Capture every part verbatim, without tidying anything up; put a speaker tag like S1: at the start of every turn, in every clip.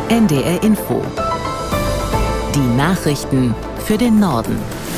S1: N D R Info. Die Nachrichten für den Norden.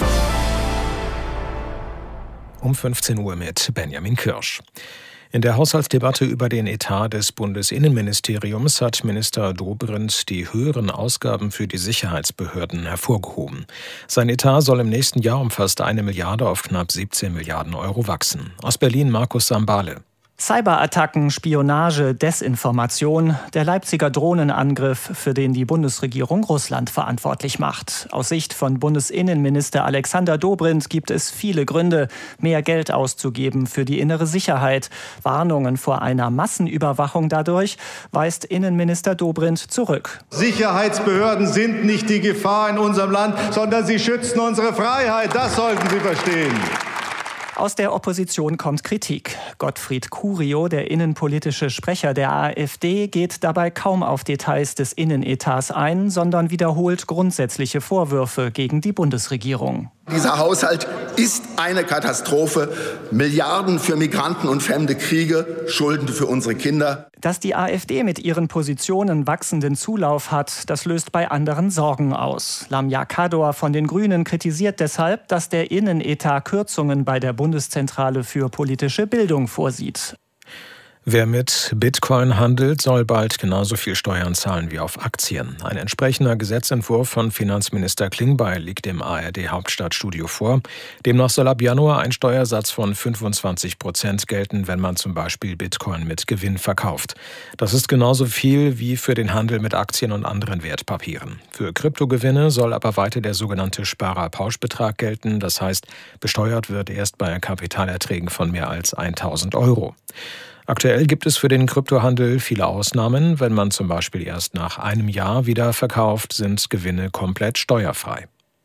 S2: Um fünfzehn Uhr mit Benjamin Kirsch. In der Haushaltsdebatte über den Etat des Bundesinnenministeriums hat Minister Dobrindt die höheren Ausgaben für die Sicherheitsbehörden hervorgehoben. Sein Etat soll im nächsten Jahr um fast eine Milliarde auf knapp siebzehn Milliarden Euro wachsen. Aus Berlin Markus Sambale.
S3: Cyberattacken, Spionage, Desinformation, der Leipziger Drohnenangriff, für den die Bundesregierung Russland verantwortlich macht. Aus Sicht von Bundesinnenminister Alexander Dobrindt gibt es viele Gründe, mehr Geld auszugeben für die innere Sicherheit. Warnungen vor einer Massenüberwachung dadurch weist Innenminister Dobrindt zurück.
S4: Sicherheitsbehörden sind nicht die Gefahr in unserem Land, sondern sie schützen unsere Freiheit. Das sollten Sie verstehen.
S3: Aus der Opposition kommt Kritik. Gottfried Curio, der innenpolitische Sprecher der AfD, geht dabei kaum auf Details des Innenetats ein, sondern wiederholt grundsätzliche Vorwürfe gegen die Bundesregierung.
S5: Dieser Haushalt ist eine Katastrophe. Milliarden für Migranten und fremde Kriege, Schulden für unsere Kinder.
S3: Dass die AfD mit ihren Positionen wachsenden Zulauf hat, das löst bei anderen Sorgen aus. Lamia Kador von den Grünen kritisiert deshalb, dass der Innenetat Kürzungen bei der Bundeszentrale für politische Bildung vorsieht.
S2: Wer mit Bitcoin handelt, soll bald genauso viel Steuern zahlen wie auf Aktien. Ein entsprechender Gesetzentwurf von Finanzminister Klingbeil liegt dem A R D-Hauptstadtstudio vor. Demnach soll ab Januar ein Steuersatz von fünfundzwanzig Prozent gelten, wenn man zum Beispiel Bitcoin mit Gewinn verkauft. Das ist genauso viel wie für den Handel mit Aktien und anderen Wertpapieren. Für Kryptogewinne soll aber weiter der sogenannte Sparerpauschbetrag gelten. Das heißt, besteuert wird erst bei Kapitalerträgen von mehr als tausend Euro. Aktuell gibt es für den Kryptohandel viele Ausnahmen. Wenn man zum Beispiel erst nach einem Jahr wieder verkauft, sind Gewinne komplett steuerfrei.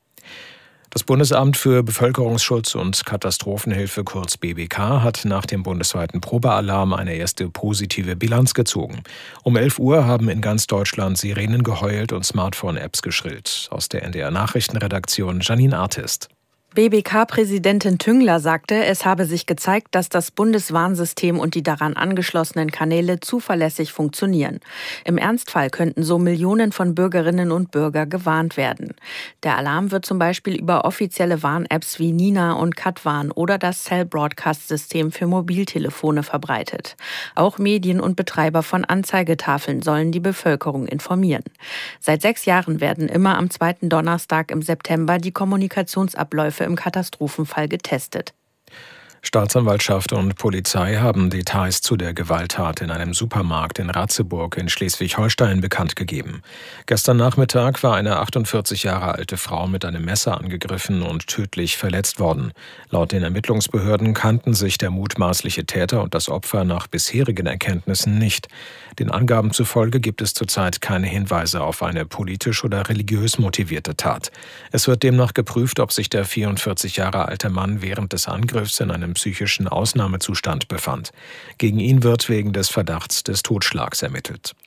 S2: Das Bundesamt für Bevölkerungsschutz und Katastrophenhilfe, kurz B B K, hat nach dem bundesweiten Probealarm eine erste positive Bilanz gezogen. Um elf Uhr haben in ganz Deutschland Sirenen geheult und Smartphone-Apps geschrillt. Aus der N D R-Nachrichtenredaktion Janine Artist.
S6: B B K-Präsidentin Tüngler sagte, es habe sich gezeigt, dass das Bundeswarnsystem und die daran angeschlossenen Kanäle zuverlässig funktionieren. Im Ernstfall könnten so Millionen von Bürgerinnen und Bürgern gewarnt werden. Der Alarm wird zum Beispiel über offizielle Warn-Apps wie Nina und Katwarn oder das Cell-Broadcast-System für Mobiltelefone verbreitet. Auch Medien und Betreiber von Anzeigetafeln sollen die Bevölkerung informieren. Seit sechs Jahren werden immer am zweiten Donnerstag im September die Kommunikationsabläufe im Katastrophenfall getestet.
S2: Staatsanwaltschaft und Polizei haben Details zu der Gewalttat in einem Supermarkt in Ratzeburg in Schleswig-Holstein bekannt gegeben. Gestern Nachmittag war eine achtundvierzig Jahre alte Frau mit einem Messer angegriffen und tödlich verletzt worden. Laut den Ermittlungsbehörden kannten sich der mutmaßliche Täter und das Opfer nach bisherigen Erkenntnissen nicht. Den Angaben zufolge gibt es zurzeit keine Hinweise auf eine politisch oder religiös motivierte Tat. Es wird demnach geprüft, ob sich der vierundvierzig Jahre alte Mann während des Angriffs in einem psychischen Ausnahmezustand befand. Gegen ihn wird wegen des Verdachts des Totschlags ermittelt.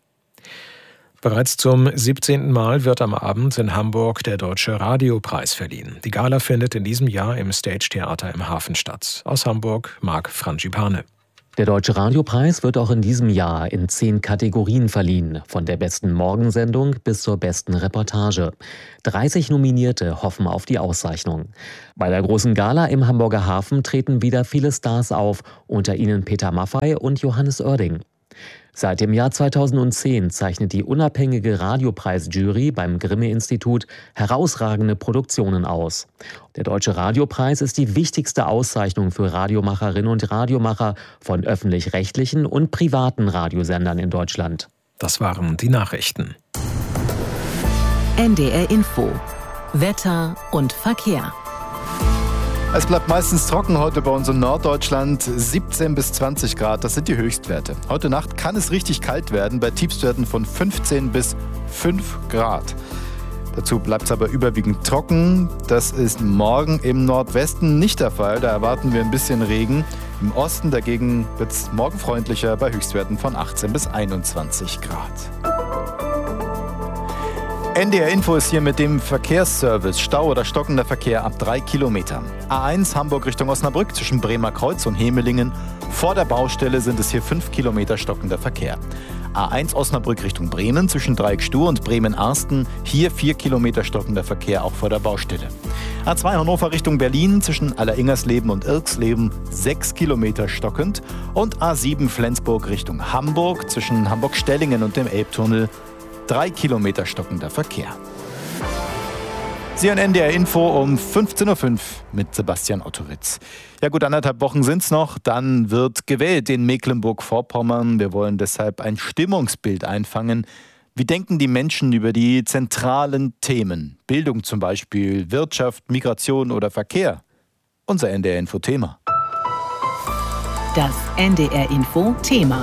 S2: Bereits zum siebzehnten Mal wird am Abend in Hamburg der Deutsche Radiopreis verliehen. Die Gala findet in diesem Jahr im Stage Theater im Hafen statt. Aus Hamburg Marc Frangipane.
S7: Der Deutsche Radiopreis wird auch in diesem Jahr in zehn Kategorien verliehen, von der besten Morgensendung bis zur besten Reportage. dreißig Nominierte hoffen auf die Auszeichnung. Bei der großen Gala im Hamburger Hafen treten wieder viele Stars auf, unter ihnen Peter Maffay und Johannes Oerding. Seit dem Jahr zweitausendzehn zeichnet die unabhängige Radiopreisjury beim Grimme-Institut herausragende Produktionen aus. Der Deutsche Radiopreis ist die wichtigste Auszeichnung für Radiomacherinnen und Radiomacher von öffentlich-rechtlichen und privaten Radiosendern in Deutschland.
S2: Das waren die Nachrichten.
S1: N D R Info. Wetter und Verkehr.
S8: Es bleibt meistens trocken heute bei uns in Norddeutschland, siebzehn bis zwanzig Grad, das sind die Höchstwerte. Heute Nacht kann es richtig kalt werden, bei Tiefstwerten von fünfzehn bis fünf Grad. Dazu bleibt es aber überwiegend trocken. Das ist morgen im Nordwesten nicht der Fall, da erwarten wir ein bisschen Regen. Im Osten dagegen wird es morgen freundlicher bei Höchstwerten von achtzehn bis einundzwanzig Grad. N D R Info ist hier mit dem Verkehrsservice. Stau oder stockender Verkehr ab drei Kilometern. A eins Hamburg Richtung Osnabrück zwischen Bremer Kreuz und Hemelingen. Vor der Baustelle sind es hier fünf Kilometer stockender Verkehr. A eins Osnabrück Richtung Bremen zwischen Dreieck-Stur und Bremen-Arsten. Hier vier Kilometer stockender Verkehr, auch vor der Baustelle. A zwei Hannover Richtung Berlin zwischen Alleringers-Leben und Irksleben sechs Kilometer stockend. Und A sieben Flensburg Richtung Hamburg zwischen Hamburg-Stellingen und dem Elbtunnel drei Kilometer stockender Verkehr. Sie hören N D R Info um fünfzehn Uhr fünf mit Sebastian Ottoritz. Ja gut, anderthalb Wochen sind es noch, dann wird gewählt in Mecklenburg-Vorpommern. Wir wollen deshalb ein Stimmungsbild einfangen. Wie denken die Menschen über die zentralen Themen? Bildung zum Beispiel, Wirtschaft, Migration oder Verkehr? Unser N D R Info Thema.
S1: Das N D R Info Thema.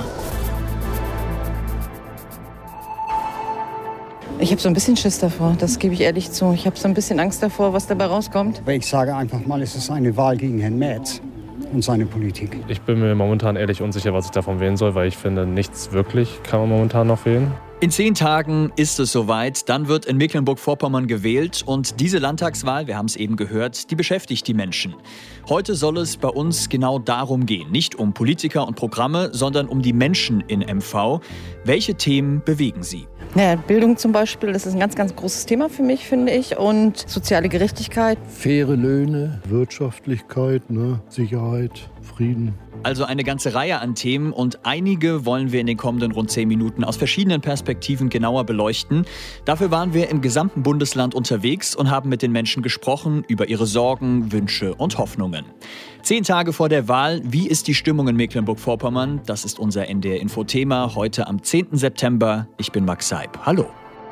S9: Ich habe so ein bisschen Schiss davor, das gebe ich ehrlich zu. Ich habe so ein bisschen Angst davor, was dabei rauskommt.
S10: Ich sage einfach mal, es ist eine Wahl gegen Herrn Merz und seine Politik.
S11: Ich bin mir momentan ehrlich unsicher, was ich davon wählen soll, weil ich finde, nichts wirklich kann man momentan noch wählen.
S12: In zehn Tagen ist es soweit, dann wird in Mecklenburg-Vorpommern gewählt und diese Landtagswahl, wir haben es eben gehört, die beschäftigt die Menschen. Heute soll es bei uns genau darum gehen, nicht um Politiker und Programme, sondern um die Menschen in M V. Welche Themen bewegen sie?
S9: Ja, Bildung zum Beispiel, das ist ein ganz, ganz großes Thema für mich, finde ich. Und soziale Gerechtigkeit.
S13: Faire Löhne, Wirtschaftlichkeit, ne? Sicherheit, Frieden.
S12: Also eine ganze Reihe an Themen und einige wollen wir in den kommenden rund zehn Minuten aus verschiedenen Perspektiven genauer beleuchten. Dafür waren wir im gesamten Bundesland unterwegs und haben mit den Menschen gesprochen über ihre Sorgen, Wünsche und Hoffnungen. Zehn Tage vor der Wahl, wie ist die Stimmung in Mecklenburg-Vorpommern? Das ist unser N D R Info Thema heute am zehnten September. Ich bin Max Seib. Hallo.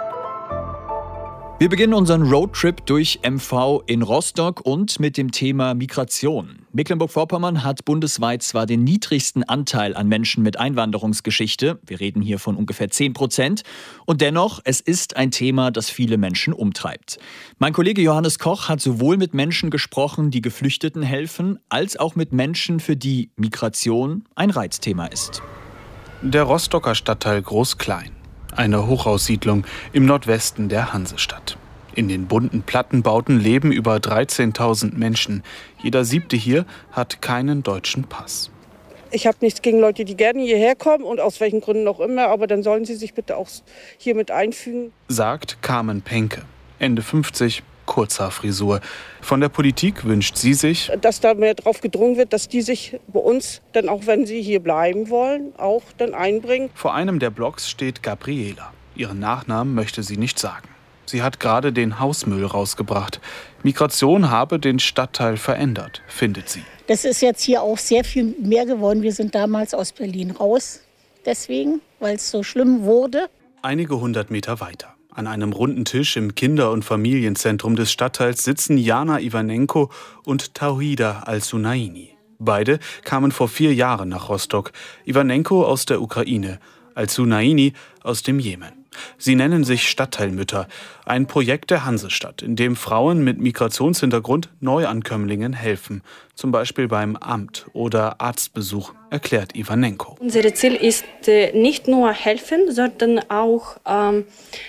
S12: Wir beginnen unseren Roadtrip durch M V in Rostock und mit dem Thema Migration. Mecklenburg-Vorpommern hat bundesweit zwar den niedrigsten Anteil an Menschen mit Einwanderungsgeschichte, wir reden hier von ungefähr zehn Prozent, und dennoch, es ist ein Thema, das viele Menschen umtreibt. Mein Kollege Johannes Koch hat sowohl mit Menschen gesprochen, die Geflüchteten helfen, als auch mit Menschen, für die Migration ein Reizthema ist.
S14: Der Rostocker Stadtteil Groß-Klein. Eine Hochhaussiedlung im Nordwesten der Hansestadt. In den bunten Plattenbauten leben über dreizehntausend Menschen. Jeder siebte hier hat keinen deutschen Pass.
S15: Ich habe nichts gegen Leute, die gerne hierher kommen und aus welchen Gründen auch immer, aber dann sollen sie sich bitte auch hier mit einfügen.
S14: Sagt Carmen Penke, Ende fünfzig, Kurzhaarfrisur. Von der Politik wünscht sie sich,
S15: dass da mehr drauf gedrungen wird, dass die sich bei uns, dann auch wenn sie hier bleiben wollen, auch dann einbringen.
S14: Vor einem der Blocks steht Gabriela. Ihren Nachnamen möchte sie nicht sagen. Sie hat gerade den Hausmüll rausgebracht. Migration habe den Stadtteil verändert, findet sie.
S16: Das ist jetzt hier auch sehr viel mehr geworden. Wir sind damals aus Berlin raus, deswegen, weil es so schlimm wurde.
S14: Einige hundert Meter weiter. An einem runden Tisch im Kinder- und Familienzentrum des Stadtteils sitzen Jana Ivanenko und Tauhida Al-Sunaini. Beide kamen vor vier Jahren nach Rostock. Ivanenko aus der Ukraine, Al-Sunaini aus dem Jemen. Sie nennen sich Stadtteilmütter, ein Projekt der Hansestadt, in dem Frauen mit Migrationshintergrund Neuankömmlingen helfen, zum Beispiel beim Amt oder Arztbesuch, erklärt Ivanenko.
S17: Unser Ziel ist nicht nur helfen, sondern auch ähm,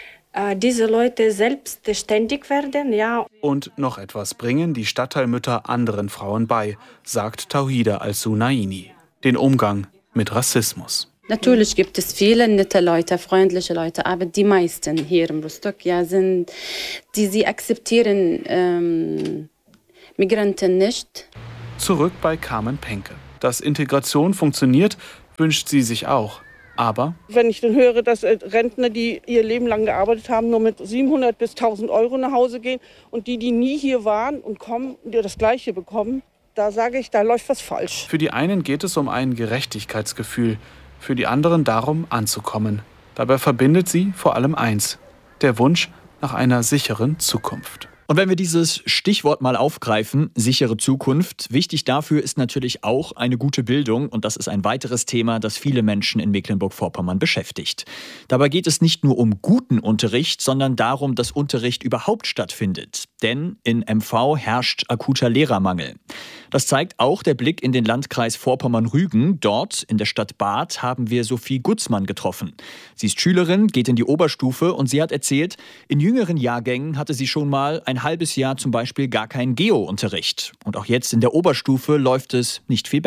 S17: diese Leute selbstständig werden, ja.
S14: Und noch etwas bringen die Stadtteilmütter anderen Frauen bei, sagt Tauhida Al-Sunaini. Den Umgang mit Rassismus.
S18: Natürlich gibt es viele nette Leute, freundliche Leute, aber die meisten hier in Rostock ja, sind, die sie akzeptieren ähm, Migranten nicht.
S14: Zurück bei Carmen Penke. Dass Integration funktioniert, wünscht sie sich auch. Aber
S15: wenn ich dann höre, dass Rentner, die ihr Leben lang gearbeitet haben, nur mit siebenhundert bis tausend Euro nach Hause gehen und die, die nie hier waren und kommen, die das Gleiche bekommen, da sage ich, da läuft was falsch.
S14: Für die einen geht es um ein Gerechtigkeitsgefühl, für die anderen darum, anzukommen. Dabei verbindet sie vor allem eins: der Wunsch nach einer sicheren Zukunft.
S12: Und wenn wir dieses Stichwort mal aufgreifen, sichere Zukunft, wichtig dafür ist natürlich auch eine gute Bildung. Und das ist ein weiteres Thema, das viele Menschen in Mecklenburg-Vorpommern beschäftigt. Dabei geht es nicht nur um guten Unterricht, sondern darum, dass Unterricht überhaupt stattfindet. Denn in M V herrscht akuter Lehrermangel. Das zeigt auch der Blick in den Landkreis Vorpommern-Rügen. Dort in der Stadt Barth haben wir Sophie Gutzmann getroffen. Sie ist Schülerin, geht in die Oberstufe und sie hat erzählt, in jüngeren Jahrgängen hatte sie schon mal ein halbes Jahr zum Beispiel gar keinen Geo-Unterricht. Und auch jetzt in der Oberstufe läuft es nicht viel besser.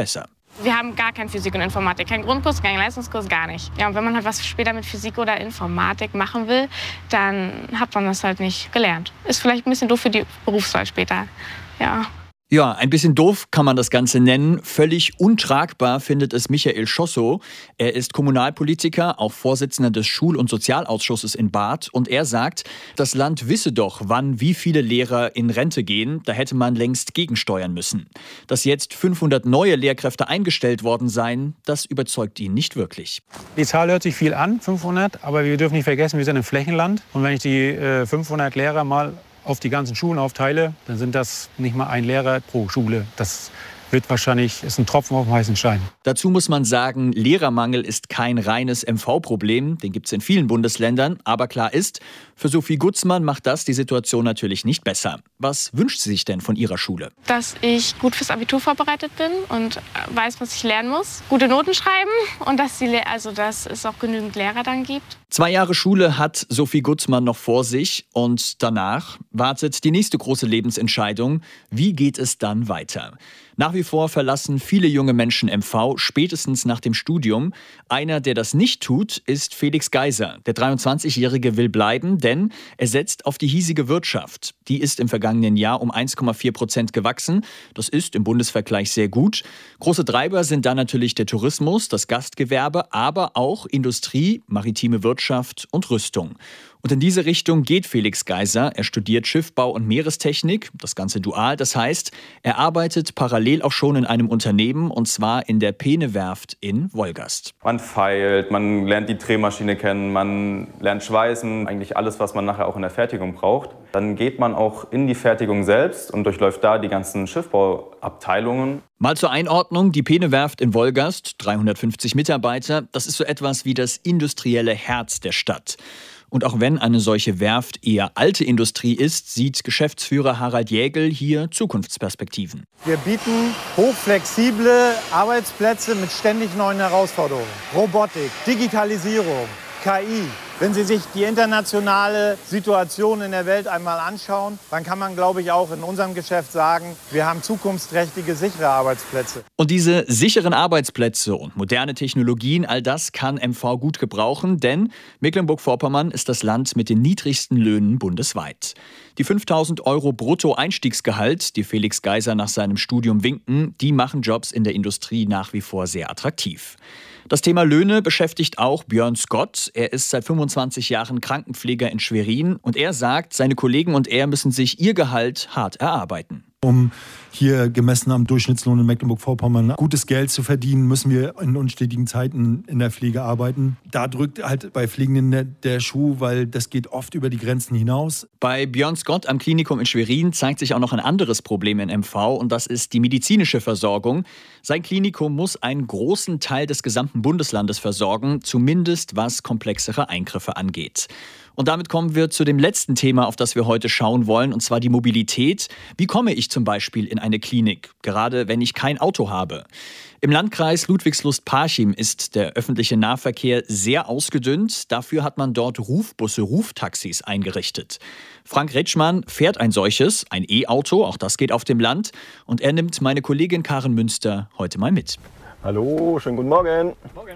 S19: Wir haben gar kein Physik und Informatik, kein Grundkurs, kein Leistungskurs, gar nicht. Ja, und wenn man halt was später mit Physik oder Informatik machen will, dann hat man das halt nicht gelernt. Ist vielleicht ein bisschen doof für die Berufswahl später, ja.
S12: Ja, ein bisschen doof kann man das Ganze nennen. Völlig untragbar findet es Michael Schossow. Er ist Kommunalpolitiker, auch Vorsitzender des Schul- und Sozialausschusses in Barth. Und er sagt, das Land wisse doch, wann wie viele Lehrer in Rente gehen. Da hätte man längst gegensteuern müssen. Dass jetzt fünfhundert neue Lehrkräfte eingestellt worden seien, das überzeugt ihn nicht wirklich.
S20: Die Zahl hört sich viel an, fünfhundert. Aber wir dürfen nicht vergessen, wir sind ein Flächenland. Und wenn ich die äh, fünfhundert Lehrer mal auf die ganzen Schulen aufteile, dann sind das nicht mal ein Lehrer pro Schule. Das wird wahrscheinlich, ist ein Tropfen auf dem heißen Stein.
S12: Dazu muss man sagen, Lehrermangel ist kein reines M V-Problem. Den gibt es in vielen Bundesländern. Aber klar ist, für Sophie Gutzmann macht das die Situation natürlich nicht besser. Was wünscht sie sich denn von ihrer Schule?
S19: Dass ich gut fürs Abitur vorbereitet bin und weiß, was ich lernen muss. Gute Noten schreiben und dass, die, also dass es auch genügend Lehrer dann gibt.
S12: Zwei Jahre Schule hat Sophie Gutzmann noch vor sich und danach wartet die nächste große Lebensentscheidung. Wie geht es dann weiter? Nach wie vor verlassen viele junge Menschen M V spätestens nach dem Studium. Einer, der das nicht tut, ist Felix Geiser. Der dreiundzwanzigjährige will bleiben, denn er setzt auf die hiesige Wirtschaft. Die ist im vergangenen Jahr um eins Komma vier Prozent gewachsen. Das ist im Bundesvergleich sehr gut. Große Treiber sind da natürlich der Tourismus, das Gastgewerbe, aber auch Industrie, maritime Wirtschaft und Rüstung. Und in diese Richtung geht Felix Geiser. Er studiert Schiffbau und Meerestechnik, das Ganze dual. Das heißt, er arbeitet parallel auch schon in einem Unternehmen, und zwar in der Peene-Werft in Wolgast.
S21: Man feilt, man lernt die Drehmaschine kennen, man lernt Schweißen, eigentlich alles, was man nachher auch in der Fertigung braucht. Dann geht man auch in die Fertigung selbst und durchläuft da die ganzen Schiffbauabteilungen.
S12: Mal zur Einordnung, die Peene-Werft in Wolgast, dreihundertfünfzig Mitarbeiter, das ist so etwas wie das industrielle Herz der Stadt. Und auch wenn eine solche Werft eher alte Industrie ist, sieht Geschäftsführer Harald Jägel hier Zukunftsperspektiven.
S22: Wir bieten hochflexible Arbeitsplätze mit ständig neuen Herausforderungen. Robotik, Digitalisierung, K I. Wenn Sie sich die internationale Situation in der Welt einmal anschauen, dann kann man, glaube ich, auch in unserem Geschäft sagen, wir haben zukunftsträchtige, sichere Arbeitsplätze.
S12: Und diese sicheren Arbeitsplätze und moderne Technologien, all das kann M V gut gebrauchen, denn Mecklenburg-Vorpommern ist das Land mit den niedrigsten Löhnen bundesweit. Die fünftausend Euro Brutto-Einstiegsgehalt, die Felix Geiser nach seinem Studium winken, die machen Jobs in der Industrie nach wie vor sehr attraktiv. Das Thema Löhne beschäftigt auch Björn Scott. Er ist seit fünfundzwanzig Jahren Krankenpfleger in Schwerin und er sagt, seine Kollegen und er müssen sich ihr Gehalt hart erarbeiten.
S23: Um hier gemessen am Durchschnittslohn in Mecklenburg-Vorpommern gutes Geld zu verdienen, müssen wir in unstetigen Zeiten in der Pflege arbeiten. Da drückt halt bei Pflegenden der, der Schuh, weil das geht oft über die Grenzen hinaus.
S12: Bei Björn Scott am Klinikum in Schwerin zeigt sich auch noch ein anderes Problem in M V und das ist die medizinische Versorgung. Sein Klinikum muss einen großen Teil des gesamten Bundeslandes versorgen, zumindest was komplexere Eingriffe angeht. Und damit kommen wir zu dem letzten Thema, auf das wir heute schauen wollen, und zwar die Mobilität. Wie komme ich zum Beispiel in eine Klinik, gerade wenn ich kein Auto habe? Im Landkreis Ludwigslust-Parchim ist der öffentliche Nahverkehr sehr ausgedünnt. Dafür hat man dort Rufbusse, Ruftaxis eingerichtet. Frank Retschmann fährt ein solches, ein E-Auto, auch das geht auf dem Land. Und er nimmt meine Kollegin Karen Münster heute mal mit.
S24: Hallo, schönen guten Morgen. Morgen.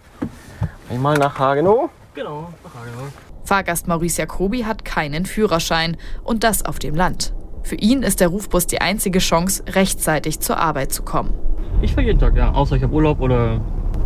S24: Einmal nach Hagenow.
S25: Genau, nach Hagenow. Fahrgast Maurice Jacobi hat keinen Führerschein und das auf dem Land. Für ihn ist der Rufbus die einzige Chance, rechtzeitig zur Arbeit zu kommen.
S26: Ich fahre jeden Tag, ja. Außer ich habe Urlaub oder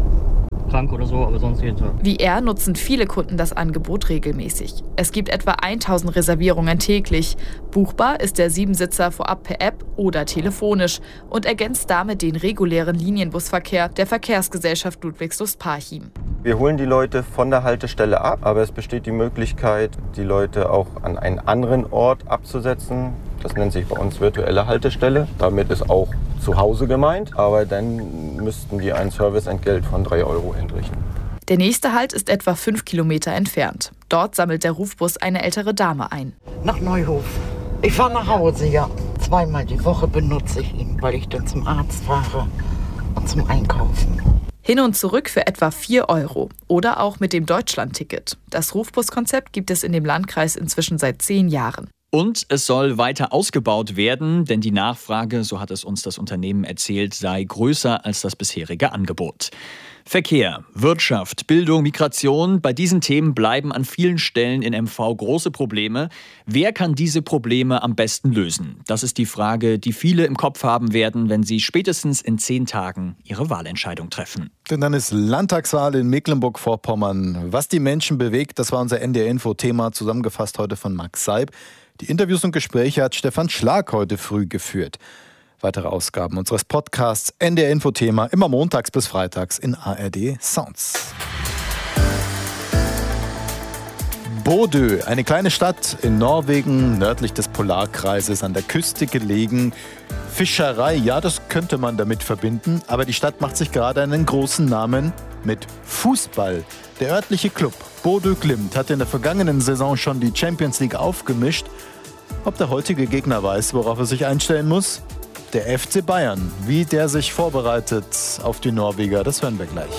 S26: krank oder so, aber sonst jeden Tag.
S25: Wie er nutzen viele Kunden das Angebot regelmäßig. Es gibt etwa tausend Reservierungen täglich. Buchbar ist der Siebensitzer vorab per App oder telefonisch und ergänzt damit den regulären Linienbusverkehr der Verkehrsgesellschaft Ludwigslust-Parchim.
S24: Wir holen die Leute von der Haltestelle ab, aber es besteht die Möglichkeit, die Leute auch an einen anderen Ort abzusetzen. Das nennt sich bei uns virtuelle Haltestelle. Damit ist auch zu Hause gemeint, aber dann müssten die ein Serviceentgelt von drei Euro entrichten.
S25: Der nächste Halt ist etwa fünf Kilometer entfernt. Dort sammelt der Rufbus eine ältere Dame ein.
S27: Nach Neuhof. Ich fahre nach Hause, ja. Zweimal die Woche benutze ich ihn, weil ich dann zum Arzt fahre und zum Einkaufen.
S25: Hin und zurück für etwa vier Euro. Oder auch mit dem Deutschland-Ticket. Das Rufbus-Konzept gibt es in dem Landkreis inzwischen seit zehn Jahren.
S12: Und es soll weiter ausgebaut werden, denn die Nachfrage, so hat es uns das Unternehmen erzählt, sei größer als das bisherige Angebot. Verkehr, Wirtschaft, Bildung, Migration, bei diesen Themen bleiben an vielen Stellen in M V große Probleme. Wer kann diese Probleme am besten lösen? Das ist die Frage, die viele im Kopf haben werden, wenn sie spätestens in zehn Tagen ihre Wahlentscheidung treffen.
S2: Denn dann ist Landtagswahl in Mecklenburg-Vorpommern. Was die Menschen bewegt, das war unser N D R-Info-Thema, zusammengefasst heute von Max Seib. Die Interviews und Gespräche hat Stefan Schlag heute früh geführt. Weitere Ausgaben unseres Podcasts N D R-Info-Thema immer montags bis freitags in A R D Sounds. Bodø, eine kleine Stadt in Norwegen, nördlich des Polarkreises, an der Küste gelegen. Fischerei, ja, das könnte man damit verbinden, aber die Stadt macht sich gerade einen großen Namen mit Fußball. Der örtliche Club Bodø Glimt hat in der vergangenen Saison schon die Champions League aufgemischt. Ob der heutige Gegner weiß, worauf er sich einstellen muss? Der F C Bayern. Wie der sich vorbereitet auf die Norweger, das hören wir gleich.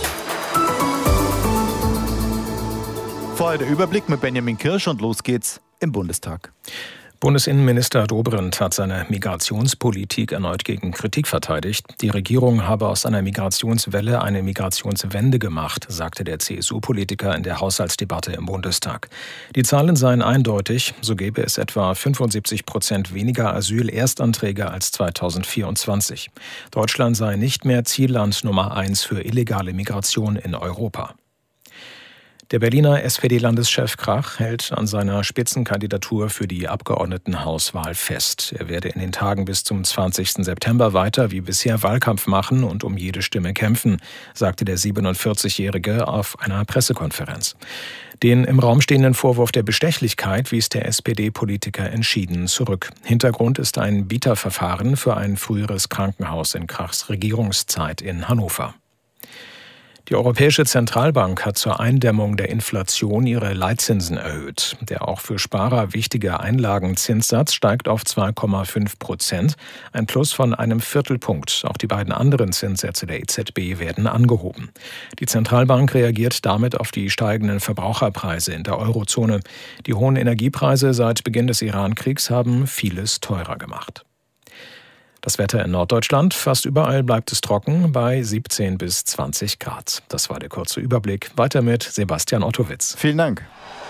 S2: Vorher der Überblick mit Benjamin Kirsch und los geht's im Bundestag.
S3: Bundesinnenminister Dobrindt hat seine Migrationspolitik erneut gegen Kritik verteidigt. Die Regierung habe aus einer Migrationswelle eine Migrationswende gemacht, sagte der C S U-Politiker in der Haushaltsdebatte im Bundestag. Die Zahlen seien eindeutig, so gäbe es etwa fünfundsiebzig Prozent weniger Asyl-Erstanträge als zweitausendvierundzwanzig. Deutschland sei nicht mehr Zielland Nummer eins für illegale Migration in Europa. Der Berliner S P D-Landeschef Krach hält an seiner Spitzenkandidatur für die Abgeordnetenhauswahl fest. Er werde in den Tagen bis zum zwanzigsten September weiter wie bisher Wahlkampf machen und um jede Stimme kämpfen, sagte der siebenundvierzigjährige auf einer Pressekonferenz. Den im Raum stehenden Vorwurf der Bestechlichkeit wies der S P D-Politiker entschieden zurück. Hintergrund ist ein Bieterverfahren für ein früheres Krankenhaus in Krachs Regierungszeit in Hannover. Die Europäische Zentralbank hat zur Eindämmung der Inflation ihre Leitzinsen erhöht. Der auch für Sparer wichtige Einlagenzinssatz steigt auf zwei Komma fünf Prozent, ein Plus von einem Viertelpunkt. Auch die beiden anderen Zinssätze der E Z B werden angehoben. Die Zentralbank reagiert damit auf die steigenden Verbraucherpreise in der Eurozone. Die hohen Energiepreise seit Beginn des Iran-Kriegs haben vieles teurer gemacht. Das Wetter in Norddeutschland, fast überall bleibt es trocken bei siebzehn bis zwanzig Grad. Das war der kurze Überblick. Weiter mit Sebastian Ottowitz.
S2: Vielen Dank.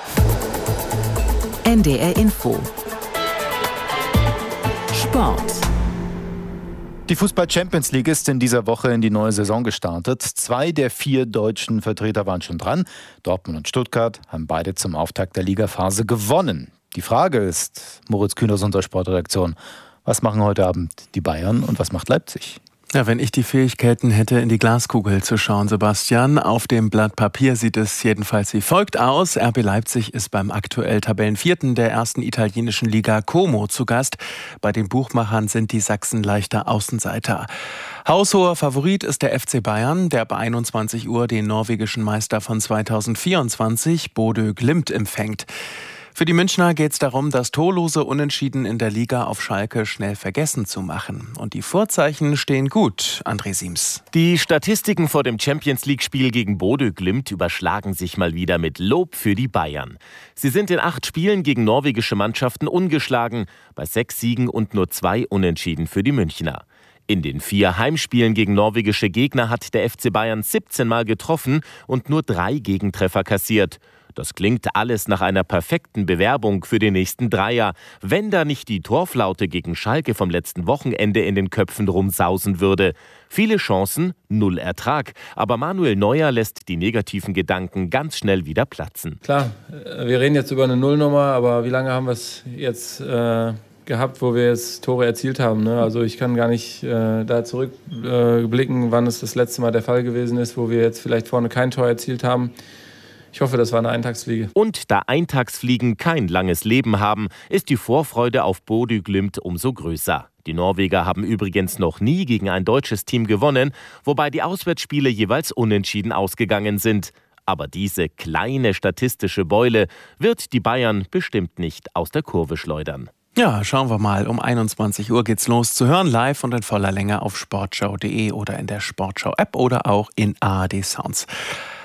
S1: N D R Info. Sport.
S2: Die Fußball-Champions League ist in dieser Woche in die neue Saison gestartet. Zwei der vier deutschen Vertreter waren schon dran. Dortmund und Stuttgart haben beide zum Auftakt der Ligaphase gewonnen. Die Frage ist, Moritz Kühn aus unserer Sportredaktion, was machen heute Abend die Bayern und was macht Leipzig?
S4: Ja, wenn ich die Fähigkeiten hätte, in die Glaskugel zu schauen, Sebastian. Auf dem Blatt Papier sieht es jedenfalls wie folgt aus. R B Leipzig ist beim aktuell Tabellenvierten der ersten italienischen Liga Como zu Gast. Bei den Buchmachern sind die Sachsen leichter Außenseiter. Haushoher Favorit ist der F C Bayern, der ab einundzwanzig Uhr den norwegischen Meister von zweitausendvierundzwanzig, Bodø Glimt, empfängt. Für die Münchner geht es darum, das torlose Unentschieden in der Liga auf Schalke schnell vergessen zu machen. Und die Vorzeichen stehen gut, André Siems.
S5: Die Statistiken vor dem Champions-League-Spiel gegen Bodø Glimt überschlagen sich mal wieder mit Lob für die Bayern. Sie sind in acht Spielen gegen norwegische Mannschaften ungeschlagen, bei sechs Siegen und nur zwei Unentschieden für die Münchner. In den vier Heimspielen gegen norwegische Gegner hat der F C Bayern siebzehn Mal getroffen und nur drei Gegentreffer kassiert. Das klingt alles nach einer perfekten Bewerbung für den nächsten Dreier, wenn da nicht die Torflaute gegen Schalke vom letzten Wochenende in den Köpfen rumsausen würde. Viele Chancen, null Ertrag. Aber Manuel Neuer lässt die negativen Gedanken ganz schnell wieder platzen.
S6: Klar, wir reden jetzt über eine Nullnummer, aber wie lange haben wir es jetzt äh, gehabt, wo wir jetzt Tore erzielt haben? Ne? Also ich kann gar nicht äh, da zurückblicken, äh, wann es das letzte Mal der Fall gewesen ist, wo wir jetzt vielleicht vorne kein Tor erzielt haben. Ich hoffe, das war eine Eintagsfliege.
S5: Und da Eintagsfliegen kein langes Leben haben, ist die Vorfreude auf Bodø Glimt umso größer. Die Norweger haben übrigens noch nie gegen ein deutsches Team gewonnen, wobei die Auswärtsspiele jeweils unentschieden ausgegangen sind. Aber diese kleine statistische Beule wird die Bayern bestimmt nicht aus der Kurve schleudern.
S4: Ja, schauen wir mal. Um einundzwanzig Uhr geht's los. Zu hören live und in voller Länge auf sportschau punkt de oder in der Sportschau-App oder auch in A R D Sounds.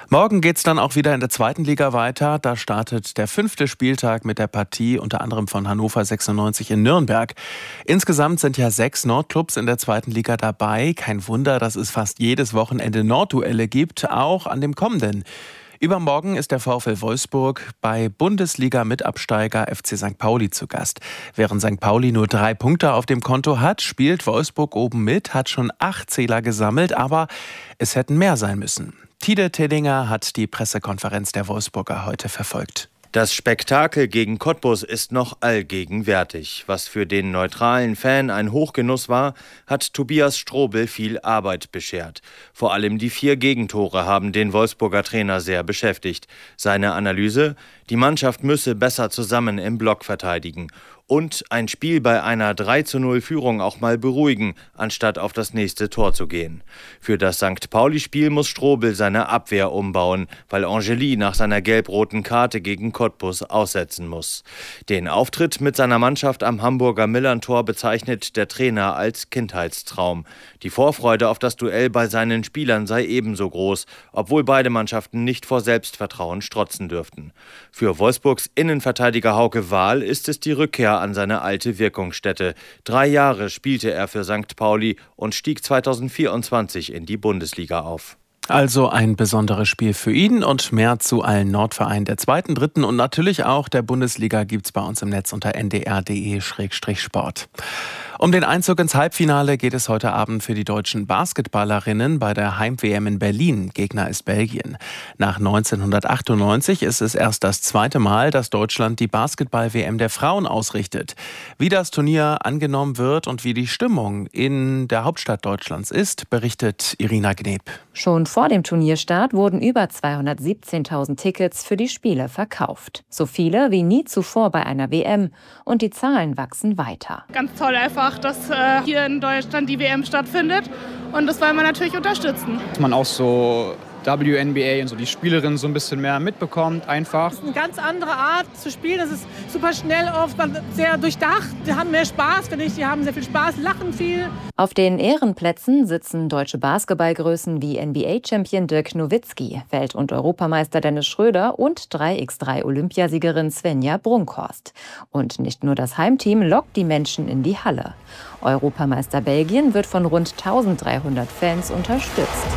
S4: Morgen geht's dann auch wieder in der zweiten Liga weiter. Da startet der fünfte Spieltag mit der Partie unter anderem von Hannover sechsundneunzig in Nürnberg. Insgesamt sind ja sechs Nordclubs in der zweiten Liga dabei. Kein Wunder, dass es fast jedes Wochenende Nordduelle gibt, auch an dem kommenden. Übermorgen ist der VfL Wolfsburg bei Bundesliga-Mitabsteiger F C Sankt Pauli zu Gast. Während Sankt Pauli nur drei Punkte auf dem Konto hat, spielt Wolfsburg oben mit, hat schon acht Zähler gesammelt, aber es hätten mehr sein müssen. Tide Teddinger hat die Pressekonferenz der Wolfsburger heute verfolgt.
S7: Das Spektakel gegen Cottbus ist noch allgegenwärtig. Was für den neutralen Fan ein Hochgenuss war, hat Tobias Strobel viel Arbeit beschert. Vor allem die vier Gegentore haben den Wolfsburger Trainer sehr beschäftigt. Seine Analyse: Die Mannschaft müsse besser zusammen im Block verteidigen. Und ein Spiel bei einer drei zu null Führung auch mal beruhigen, anstatt auf das nächste Tor zu gehen. Für das Sankt Pauli-Spiel muss Strobel seine Abwehr umbauen, weil Angeli nach seiner gelb-roten Karte gegen Cottbus aussetzen muss. Den Auftritt mit seiner Mannschaft am Hamburger Millerntor bezeichnet der Trainer als Kindheitstraum. Die Vorfreude auf das Duell bei seinen Spielern sei ebenso groß, obwohl beide Mannschaften nicht vor Selbstvertrauen strotzen dürften. Für Wolfsburgs Innenverteidiger Hauke Wahl ist es die Rückkehr an seine alte Wirkungsstätte. Drei Jahre spielte er für Sankt Pauli und stieg zweitausendvierundzwanzig in die Bundesliga auf.
S4: Also ein besonderes Spiel für ihn und mehr zu allen Nordvereinen der zweiten, dritten und natürlich auch der Bundesliga gibt's bei uns im Netz unter n d r punkt d e Schrägstrich sport. Um den Einzug ins Halbfinale geht es heute Abend für die deutschen Basketballerinnen bei der Heim-W M in Berlin. Gegner ist Belgien. Nach neunzehnhundertachtundneunzig ist es erst das zweite Mal, dass Deutschland die Basketball-W M der Frauen ausrichtet. Wie das Turnier angenommen wird und wie die Stimmung in der Hauptstadt Deutschlands ist, berichtet Irina Gneb.
S8: Schon vor dem Turnierstart wurden über zweihundertsiebzehntausend Tickets für die Spiele verkauft. So viele wie nie zuvor bei einer W M. Und die Zahlen wachsen weiter.
S9: Ganz toll einfach, dass äh, hier in Deutschland die W M stattfindet. Und das wollen wir natürlich unterstützen.
S10: Dass man auch so W N B A und so die Spielerinnen so ein bisschen mehr mitbekommt, einfach.
S9: Das ist eine ganz andere Art zu spielen. Das ist super schnell oft, sehr durchdacht. Die haben mehr Spaß, finde ich. Die haben sehr viel Spaß, lachen viel.
S8: Auf den Ehrenplätzen sitzen deutsche Basketballgrößen wie N B A-Champion Dirk Nowitzki, Welt- und Europameister Dennis Schröder und drei mal drei Olympiasiegerin Svenja Brunkhorst. Und nicht nur das Heimteam lockt die Menschen in die Halle. Europameister Belgien wird von rund eintausenddreihundert Fans unterstützt.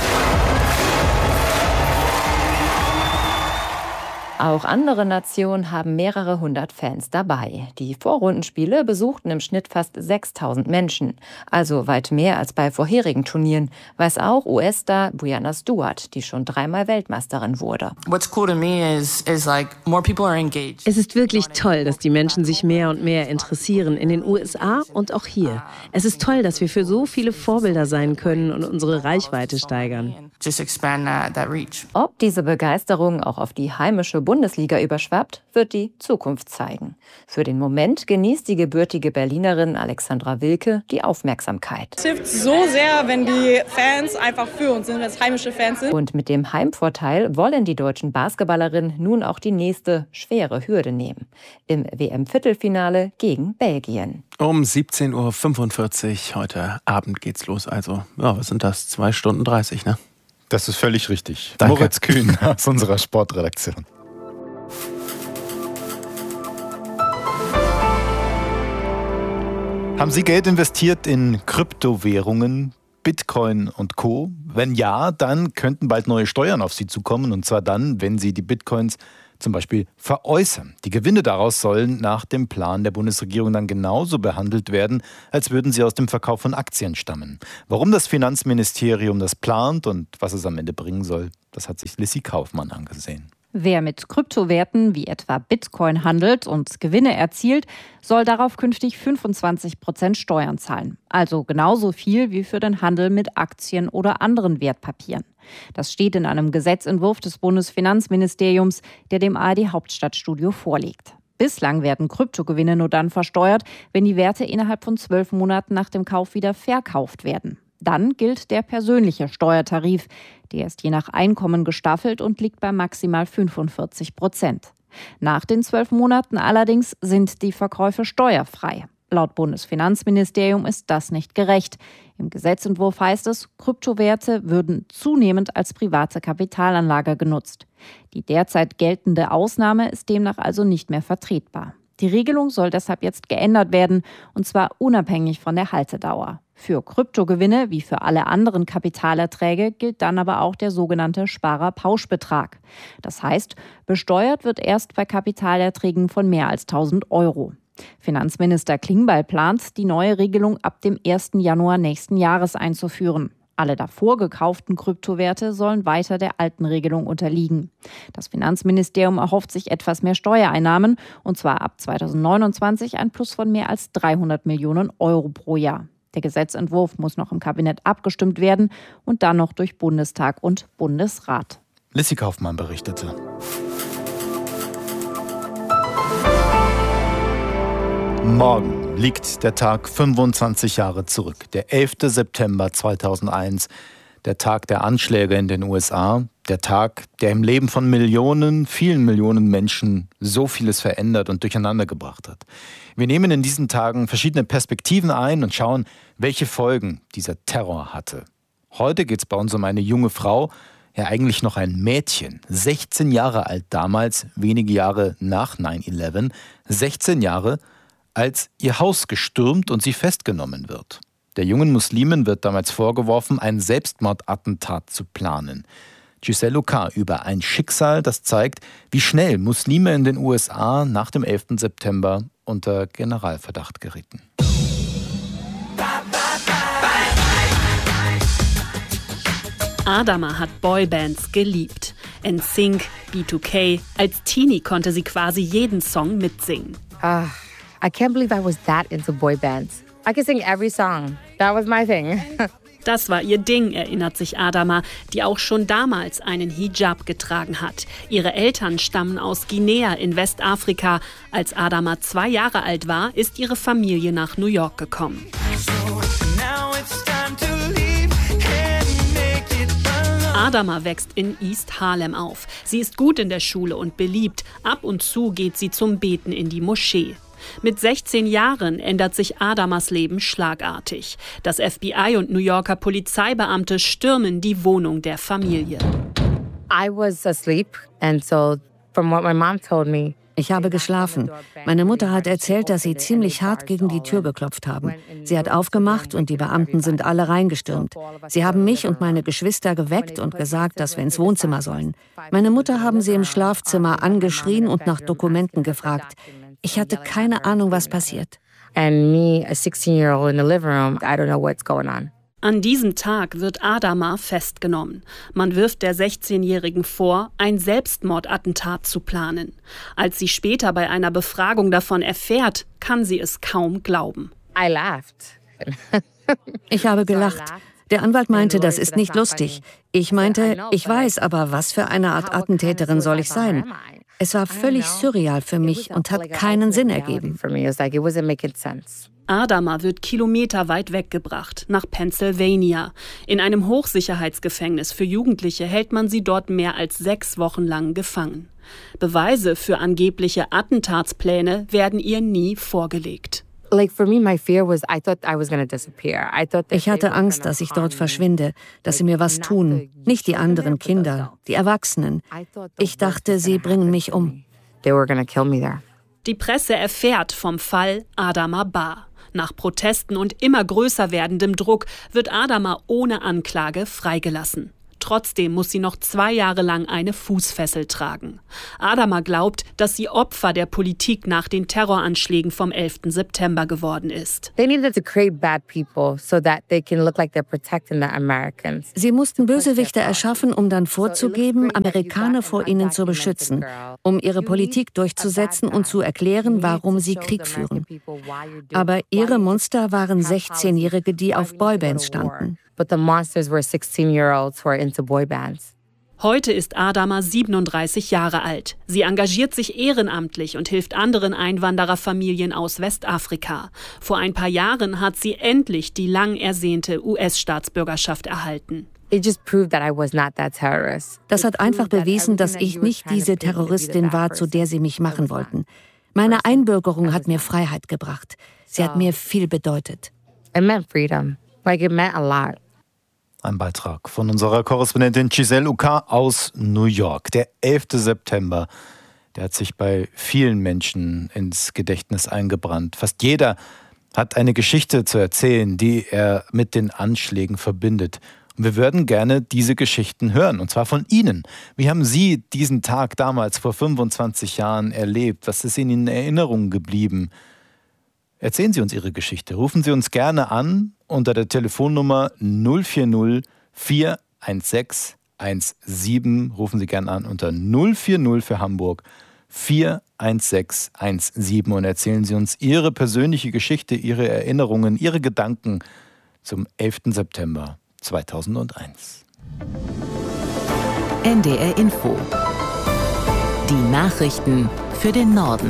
S8: Auch andere Nationen haben mehrere hundert Fans dabei. Die Vorrundenspiele besuchten im Schnitt fast sechstausend Menschen, also weit mehr als bei vorherigen Turnieren, weiß auch U S-Star Brianna Stewart, die schon dreimal Weltmeisterin wurde.
S11: Es ist wirklich toll, dass die Menschen sich mehr und mehr interessieren, in den U S A und auch hier. Es ist toll, dass wir für so viele Vorbilder sein können und unsere Reichweite steigern.
S8: Ob diese Begeisterung auch auf die heimische Bundesliga überschwappt, wird die Zukunft zeigen. Für den Moment genießt die gebürtige Berlinerin Alexandra Wilke die Aufmerksamkeit.
S13: Es hilft so sehr, wenn die Fans einfach für uns sind, wenn es heimische Fans sind.
S8: Und mit dem Heimvorteil wollen die deutschen Basketballerinnen nun auch die nächste schwere Hürde nehmen. Im W M-Viertelfinale gegen Belgien.
S4: Um siebzehn Uhr fünfundvierzig heute Abend geht's los. Also, ja, was sind das? Zwei Stunden dreißig, ne?
S2: Das ist völlig richtig.
S4: Danke.
S2: Moritz Kühn aus unserer Sportredaktion. Haben Sie Geld investiert in Kryptowährungen, Bitcoin und Co.? Wenn ja, dann könnten bald neue Steuern auf Sie zukommen. Und zwar dann, wenn Sie die Bitcoins zum Beispiel veräußern. Die Gewinne daraus sollen nach dem Plan der Bundesregierung dann genauso behandelt werden, als würden sie aus dem Verkauf von Aktien stammen. Warum das Finanzministerium das plant und was es am Ende bringen soll, das hat sich Lissy Kaufmann angesehen.
S16: Wer mit Kryptowerten wie etwa Bitcoin handelt und Gewinne erzielt, soll darauf künftig fünfundzwanzig Prozent Steuern zahlen. Also genauso viel wie für den Handel mit Aktien oder anderen Wertpapieren. Das steht in einem Gesetzentwurf des Bundesfinanzministeriums, der dem A R D-Hauptstadtstudio vorliegt. Bislang werden Kryptogewinne nur dann versteuert, wenn die Werte innerhalb von zwölf Monaten nach dem Kauf wieder verkauft werden. Dann gilt der persönliche Steuertarif. Der ist je nach Einkommen gestaffelt und liegt bei maximal fünfundvierzig Prozent. Nach den zwölf Monaten allerdings sind die Verkäufe steuerfrei. Laut Bundesfinanzministerium ist das nicht gerecht. Im Gesetzentwurf heißt es, Kryptowerte würden zunehmend als private Kapitalanlage genutzt. Die derzeit geltende Ausnahme ist demnach also nicht mehr vertretbar. Die Regelung soll deshalb jetzt geändert werden, und zwar unabhängig von der Haltedauer. Für Kryptogewinne wie für alle anderen Kapitalerträge gilt dann aber auch der sogenannte Sparerpauschbetrag. Das heißt, besteuert wird erst bei Kapitalerträgen von mehr als tausend Euro. Finanzminister Klingbeil plant, die neue Regelung ab dem ersten Januar nächsten Jahres einzuführen. Alle davor gekauften Kryptowerte sollen weiter der alten Regelung unterliegen. Das Finanzministerium erhofft sich etwas mehr Steuereinnahmen, und zwar ab zweitausendneunundzwanzig ein Plus von mehr als dreihundert Millionen Euro pro Jahr. Der Gesetzentwurf muss noch im Kabinett abgestimmt werden und dann noch durch Bundestag und Bundesrat.
S2: Lissy Kaufmann berichtete. Morgen liegt der Tag fünfundzwanzig Jahre zurück, der elfter September zweitausendeins, der Tag der Anschläge in den U S A, der Tag, der im Leben von Millionen, vielen Millionen Menschen so vieles verändert und durcheinander gebracht hat. Wir nehmen in diesen Tagen verschiedene Perspektiven ein und schauen, welche Folgen dieser Terror hatte. Heute geht es bei uns um eine junge Frau, ja eigentlich noch ein Mädchen, sechzehn Jahre alt damals, wenige Jahre nach neun elf, sechzehn Jahre, als ihr Haus gestürmt und sie festgenommen wird. Der jungen Muslimin wird damals vorgeworfen, ein Selbstmordattentat zu planen. Giselle Lucas über ein Schicksal, das zeigt, wie schnell Muslime in den U S A nach dem elften September unter Generalverdacht gerieten.
S14: Adama hat Boybands geliebt. N Sync, B zwei K. Als Teenie konnte sie quasi jeden Song mitsingen.
S15: Uh, I can't believe I was that into boybands. I could sing every song. That was my thing.
S14: Das war ihr Ding, erinnert sich Adama, die auch schon damals einen Hijab getragen hat. Ihre Eltern stammen aus Guinea in Westafrika. Als Adama zwei Jahre alt war, ist ihre Familie nach New York gekommen. Adama wächst in East Harlem auf. Sie ist gut in der Schule und beliebt. Ab und zu geht sie zum Beten in die Moschee. Mit sechzehn Jahren ändert sich Adamas Leben schlagartig. Das F B I und New Yorker Polizeibeamte stürmen die Wohnung der Familie.
S15: I was asleep, and so from what my mom told me,
S17: ich habe geschlafen. Meine Mutter hat erzählt, dass sie ziemlich hart gegen die Tür geklopft haben. Sie hat aufgemacht und die Beamten sind alle reingestürmt. Sie haben mich und meine Geschwister geweckt und gesagt, dass wir ins Wohnzimmer sollen. Meine Mutter haben sie im Schlafzimmer angeschrien und nach Dokumenten gefragt. Ich hatte keine Ahnung, was passiert.
S15: And me, a sixteen-year-old in the living room, I don't know what's going on.
S14: An diesem Tag wird Adama festgenommen. Man wirft der sechzehnjährigen vor, ein Selbstmordattentat zu planen. Als sie später bei einer Befragung davon erfährt, kann sie es kaum glauben.
S15: I laughed.
S17: Ich habe gelacht. Der Anwalt meinte, das ist nicht lustig. Ich meinte, ich weiß, aber was für eine Art Attentäterin soll ich sein? Es war völlig surreal für mich und hat keinen Sinn ergeben.
S14: Adama wird kilometerweit weggebracht, nach Pennsylvania. In einem Hochsicherheitsgefängnis für Jugendliche hält man sie dort mehr als sechs Wochen lang gefangen. Beweise für angebliche Attentatspläne werden ihr nie vorgelegt.
S17: Ich hatte Angst, dass ich dort verschwinde, dass sie mir was tun. Nicht die anderen Kinder, die Erwachsenen. Ich dachte, sie bringen mich um.
S14: Die Presse erfährt vom Fall Adama Ba. Nach Protesten und immer größer werdendem Druck wird Adama ohne Anklage freigelassen. Trotzdem muss sie noch zwei Jahre lang eine Fußfessel tragen. Adama glaubt, dass sie Opfer der Politik nach den Terroranschlägen vom elften September geworden ist.
S17: Sie mussten Bösewichte erschaffen, um dann vorzugeben, Amerikaner vor ihnen zu beschützen, um ihre Politik durchzusetzen und zu erklären, warum sie Krieg führen. Aber ihre Monster waren sechzehnjährige, die auf Boybands standen.
S15: But the monsters were sixteen-year-olds who are into boy bands.
S14: Heute ist Adama siebenunddreißig Jahre alt. Sie engagiert sich ehrenamtlich und hilft anderen Einwandererfamilien aus Westafrika. Vor ein paar Jahren hat sie endlich die lang ersehnte U S-Staatsbürgerschaft erhalten.
S17: Das hat einfach bewiesen, dass ich nicht diese Terroristin war, zu der sie mich machen wollten. Meine Einbürgerung hat mir Freiheit gebracht. Sie hat mir viel bedeutet.
S15: It meant freedom. Like, it meant a lot.
S2: Ein Beitrag von unserer Korrespondentin Giselle Uka aus New York. Der elfte September, der hat sich bei vielen Menschen ins Gedächtnis eingebrannt. Fast jeder hat eine Geschichte zu erzählen, die er mit den Anschlägen verbindet. Und wir würden gerne diese Geschichten hören, und zwar von Ihnen. Wie haben Sie diesen Tag damals vor fünfundzwanzig Jahren erlebt? Was ist Ihnen in Erinnerung geblieben? Erzählen Sie uns Ihre Geschichte. Rufen Sie uns gerne an unter der Telefonnummer null vier null vier eins sechs eins sieben. Rufen Sie gerne an unter null vier null für Hamburg vier eins sechs eins sieben und erzählen Sie uns Ihre persönliche Geschichte, Ihre Erinnerungen, Ihre Gedanken zum elften September zweitausendeins.
S1: N D R Info. Die Nachrichten für den Norden.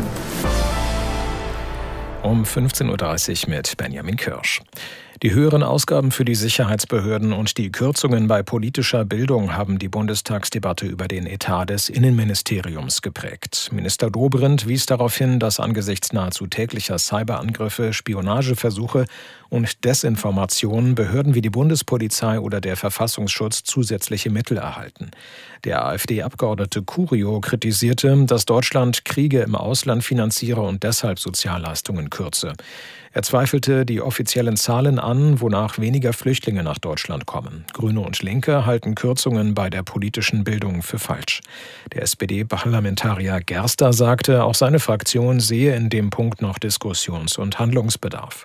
S3: Um fünfzehn Uhr dreißig mit Benjamin Kirsch. Die höheren Ausgaben für die Sicherheitsbehörden und die Kürzungen bei politischer Bildung haben die Bundestagsdebatte über den Etat des Innenministeriums geprägt. Minister Dobrindt wies darauf hin, dass angesichts nahezu täglicher Cyberangriffe, Spionageversuche und Desinformationen Behörden wie die Bundespolizei oder der Verfassungsschutz zusätzliche Mittel erhalten. Der AfD-Abgeordnete Curio kritisierte, dass Deutschland Kriege im Ausland finanziere und deshalb Sozialleistungen kürze. Er zweifelte die offiziellen Zahlen an, wonach weniger Flüchtlinge nach Deutschland kommen. Grüne und Linke halten Kürzungen bei der politischen Bildung für falsch. Der S P D-Parlamentarier Gerster sagte, auch seine Fraktion sehe in dem Punkt noch Diskussions- und Handlungsbedarf.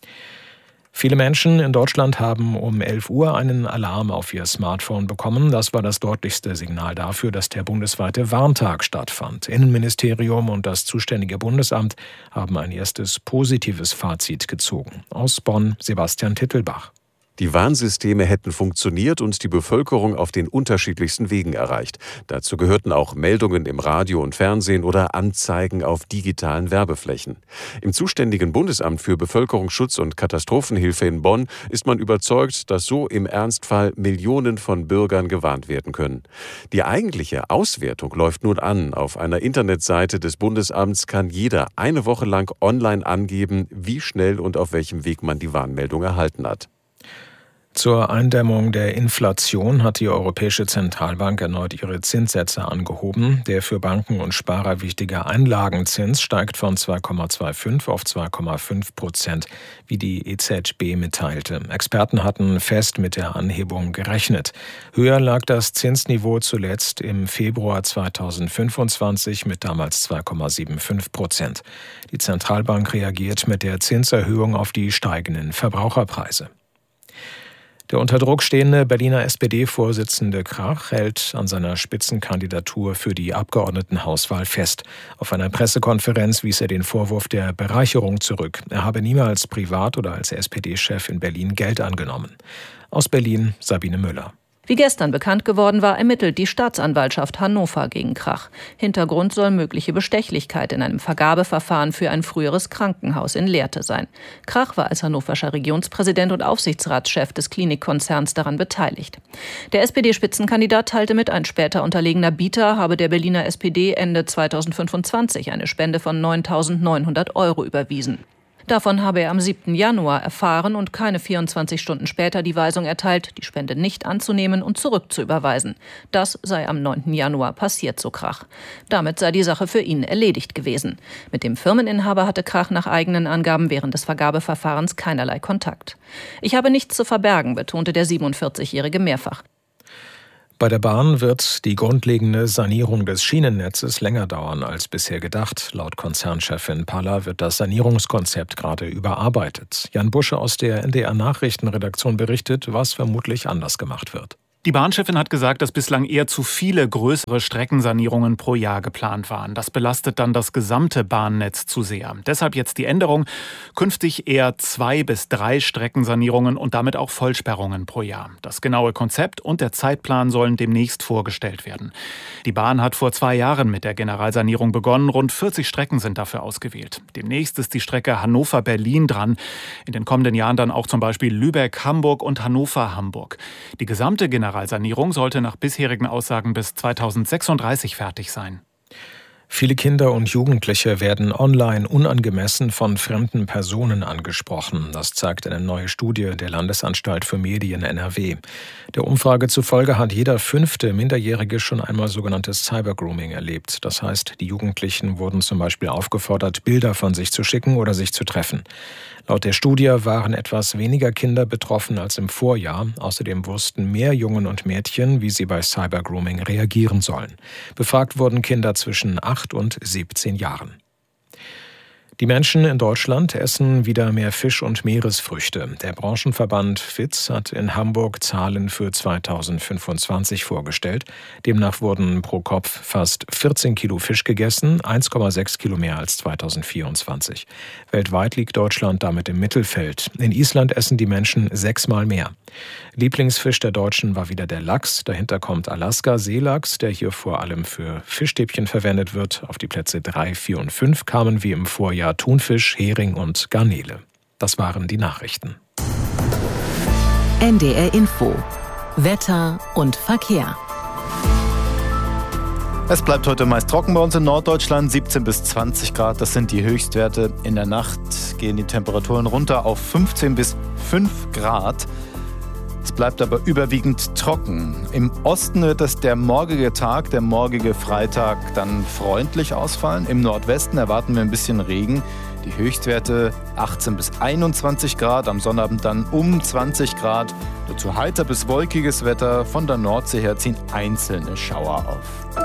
S3: Viele Menschen in Deutschland haben um elf Uhr einen Alarm auf ihr Smartphone bekommen. Das war das deutlichste Signal dafür, dass der bundesweite Warntag stattfand. Innenministerium und das zuständige Bundesamt haben ein erstes positives Fazit gezogen. Aus Bonn Sebastian Tittelbach.
S18: Die Warnsysteme hätten funktioniert und die Bevölkerung auf den unterschiedlichsten Wegen erreicht. Dazu gehörten auch Meldungen im Radio und Fernsehen oder Anzeigen auf digitalen Werbeflächen. Im zuständigen Bundesamt für Bevölkerungsschutz und Katastrophenhilfe in Bonn ist man überzeugt, dass so im Ernstfall Millionen von Bürgern gewarnt werden können. Die eigentliche Auswertung läuft nun an. Auf einer Internetseite des Bundesamts kann jeder eine Woche lang online angeben, wie schnell und auf welchem Weg man die Warnmeldung erhalten hat.
S3: Zur Eindämmung der Inflation hat die Europäische Zentralbank erneut ihre Zinssätze angehoben. Der für Banken und Sparer wichtige Einlagenzins steigt von zwei Komma fünfundzwanzig auf zwei Komma fünf Prozent, wie die E Z B mitteilte. Experten hatten fest mit der Anhebung gerechnet. Höher lag das Zinsniveau zuletzt im Februar zweitausendfünfundzwanzig mit damals zwei Komma fünfundsiebzig Prozent. Die Zentralbank reagiert mit der Zinserhöhung auf die steigenden Verbraucherpreise. Der unter Druck stehende Berliner S P D-Vorsitzende Krach hält an seiner Spitzenkandidatur für die Abgeordnetenhauswahl fest. Auf einer Pressekonferenz wies er den Vorwurf der Bereicherung zurück. Er habe niemals privat oder als S P D-Chef in Berlin Geld angenommen. Aus Berlin Sabine Müller.
S19: Wie gestern bekannt geworden war, ermittelt die Staatsanwaltschaft Hannover gegen Krach. Hintergrund soll mögliche Bestechlichkeit in einem Vergabeverfahren für ein früheres Krankenhaus in Lehrte sein. Krach war als hannoverscher Regionspräsident und Aufsichtsratschef des Klinikkonzerns daran beteiligt. Der S P D-Spitzenkandidat teilte mit, ein später unterlegener Bieter habe der Berliner S P D Ende zweitausendfünfundzwanzig eine Spende von neuntausendneunhundert Euro überwiesen. Davon habe er am siebten Januar erfahren und keine vierundzwanzig Stunden später die Weisung erteilt, die Spende nicht anzunehmen und zurückzuüberweisen. Das sei am neunten Januar passiert, so Krach. Damit sei die Sache für ihn erledigt gewesen. Mit dem Firmeninhaber hatte Krach nach eigenen Angaben während des Vergabeverfahrens keinerlei Kontakt. Ich habe nichts zu verbergen, betonte der siebenundvierzigjährige mehrfach.
S3: Bei der Bahn wird die grundlegende Sanierung des Schienennetzes länger dauern als bisher gedacht. Laut Konzernchefin Paller wird das Sanierungskonzept gerade überarbeitet. Jan Busche aus der N D R-Nachrichtenredaktion berichtet, was vermutlich anders gemacht wird.
S20: Die Bahnchefin hat gesagt, dass bislang eher zu viele größere Streckensanierungen pro Jahr geplant waren. Das belastet dann das gesamte Bahnnetz zu sehr. Deshalb jetzt die Änderung. Künftig eher zwei bis drei Streckensanierungen und damit auch Vollsperrungen pro Jahr. Das genaue Konzept und der Zeitplan sollen demnächst vorgestellt werden. Die Bahn hat vor zwei Jahren mit der Generalsanierung begonnen. Rund vierzig Strecken sind dafür ausgewählt. Demnächst ist die Strecke Hannover-Berlin dran. In den kommenden Jahren dann auch zum Beispiel Lübeck-Hamburg und Hannover-Hamburg. Die gesamte Generalsanierung Generalsanierung sollte nach bisherigen Aussagen bis zweitausendsechsunddreißig fertig sein.
S3: Viele Kinder und Jugendliche werden online unangemessen von fremden Personen angesprochen. Das zeigt eine neue Studie der Landesanstalt für Medien N R W. Der Umfrage zufolge hat jeder fünfte Minderjährige schon einmal sogenanntes Cybergrooming erlebt. Das heißt, die Jugendlichen wurden zum Beispiel aufgefordert, Bilder von sich zu schicken oder sich zu treffen. Laut der Studie waren etwas weniger Kinder betroffen als im Vorjahr. Außerdem wussten mehr Jungen und Mädchen, wie sie bei Cybergrooming reagieren sollen. Befragt wurden Kinder zwischen acht und siebzehn Jahren. Die Menschen in Deutschland essen wieder mehr Fisch und Meeresfrüchte. Der Branchenverband F I Z hat in Hamburg Zahlen für zweitausendfünfundzwanzig vorgestellt. Demnach wurden pro Kopf fast vierzehn Kilo Fisch gegessen, eins Komma sechs Kilo mehr als zweitausendvierundzwanzig. Weltweit liegt Deutschland damit im Mittelfeld. In Island essen die Menschen sechsmal mehr. Lieblingsfisch der Deutschen war wieder der Lachs. Dahinter kommt Alaska-Seelachs, der hier vor allem für Fischstäbchen verwendet wird. Auf die Plätze drei, vier und fünf kamen wie im Vorjahr Thunfisch, Hering und Garnele. Das waren die Nachrichten.
S1: N D R Info. Wetter und Verkehr.
S2: Es bleibt heute meist trocken bei uns in Norddeutschland, siebzehn bis zwanzig Grad, das sind die Höchstwerte. In der Nacht gehen die Temperaturen runter auf fünfzehn bis fünf Grad. Es bleibt aber überwiegend trocken. Im Osten wird es der morgige Tag, der morgige Freitag dann freundlich ausfallen. Im Nordwesten erwarten wir ein bisschen Regen. Die Höchstwerte achtzehn bis einundzwanzig Grad, am Sonnabend dann um zwanzig Grad. Dazu heiter bis wolkiges Wetter. Von der Nordsee her ziehen einzelne Schauer auf.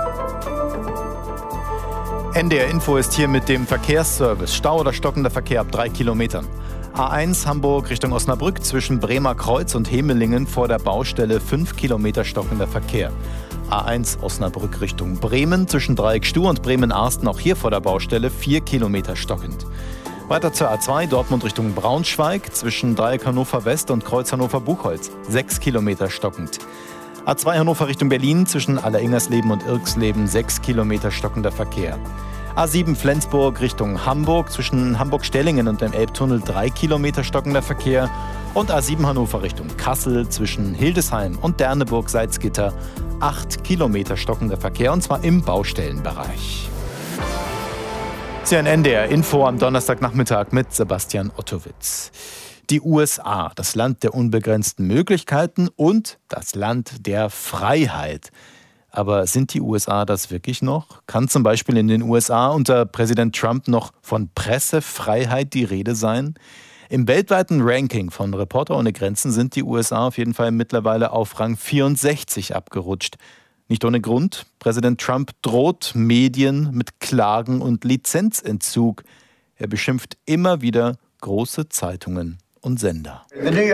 S2: N D R Info ist hier mit dem Verkehrsservice. Stau oder stockender Verkehr ab drei Kilometern. A eins Hamburg Richtung Osnabrück zwischen Bremer Kreuz und Hemelingen vor der Baustelle fünf Kilometer stockender Verkehr. A eins Osnabrück Richtung Bremen zwischen Dreieck Stuhr und Bremen-Arsten auch hier vor der Baustelle vier Kilometer stockend. Weiter zur A zwei Dortmund Richtung Braunschweig zwischen Dreieck Hannover West und Kreuz Hannover Buchholz sechs Kilometer stockend. A zwei Hannover Richtung Berlin zwischen Alleringhersleben und Irksleben sechs Kilometer stockender Verkehr. A sieben Flensburg Richtung Hamburg zwischen Hamburg-Stellingen und dem Elbtunnel drei Kilometer stockender Verkehr. Und A sieben Hannover Richtung Kassel zwischen Hildesheim und Derneburg-Salzgitter acht Kilometer stockender Verkehr, und zwar im Baustellenbereich. Sie ein N D R Info am Donnerstagnachmittag mit Sebastian Ottowitz. Die U S A, das Land der unbegrenzten Möglichkeiten und das Land der Freiheit. Aber sind die U S A das wirklich noch? Kann zum Beispiel in den U S A unter Präsident Trump noch von Pressefreiheit die Rede sein? Im weltweiten Ranking von Reporter ohne Grenzen sind die U S A auf jeden Fall mittlerweile auf Rang vierundsechzig abgerutscht. Nicht ohne Grund. Präsident Trump droht Medien mit Klagen und Lizenzentzug. Er beschimpft immer wieder große Zeitungen und Sender.
S21: Die New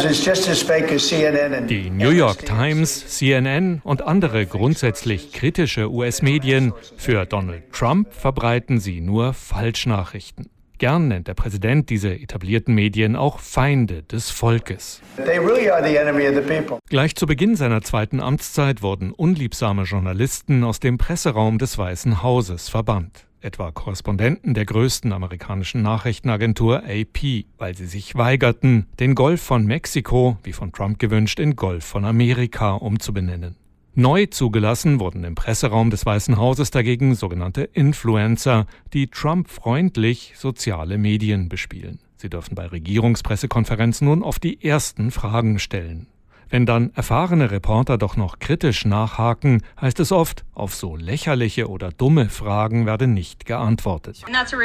S21: York Times, C N N und andere grundsätzlich kritische U S-Medien, für Donald Trump verbreiten sie nur Falschnachrichten. Gern nennt der Präsident diese etablierten Medien auch Feinde des Volkes. Gleich zu Beginn seiner zweiten Amtszeit wurden unliebsame Journalisten aus dem Presseraum des Weißen Hauses verbannt. Etwa Korrespondenten der größten amerikanischen Nachrichtenagentur A P, weil sie sich weigerten, den Golf von Mexiko, wie von Trump gewünscht, in Golf von Amerika umzubenennen. Neu zugelassen wurden im Presseraum des Weißen Hauses dagegen sogenannte Influencer, die Trump-freundlich soziale Medien bespielen. Sie dürfen bei Regierungspressekonferenzen nun oft die ersten Fragen stellen. Wenn dann erfahrene Reporter doch noch kritisch nachhaken, heißt es oft, auf so lächerliche oder dumme Fragen werde nicht geantwortet.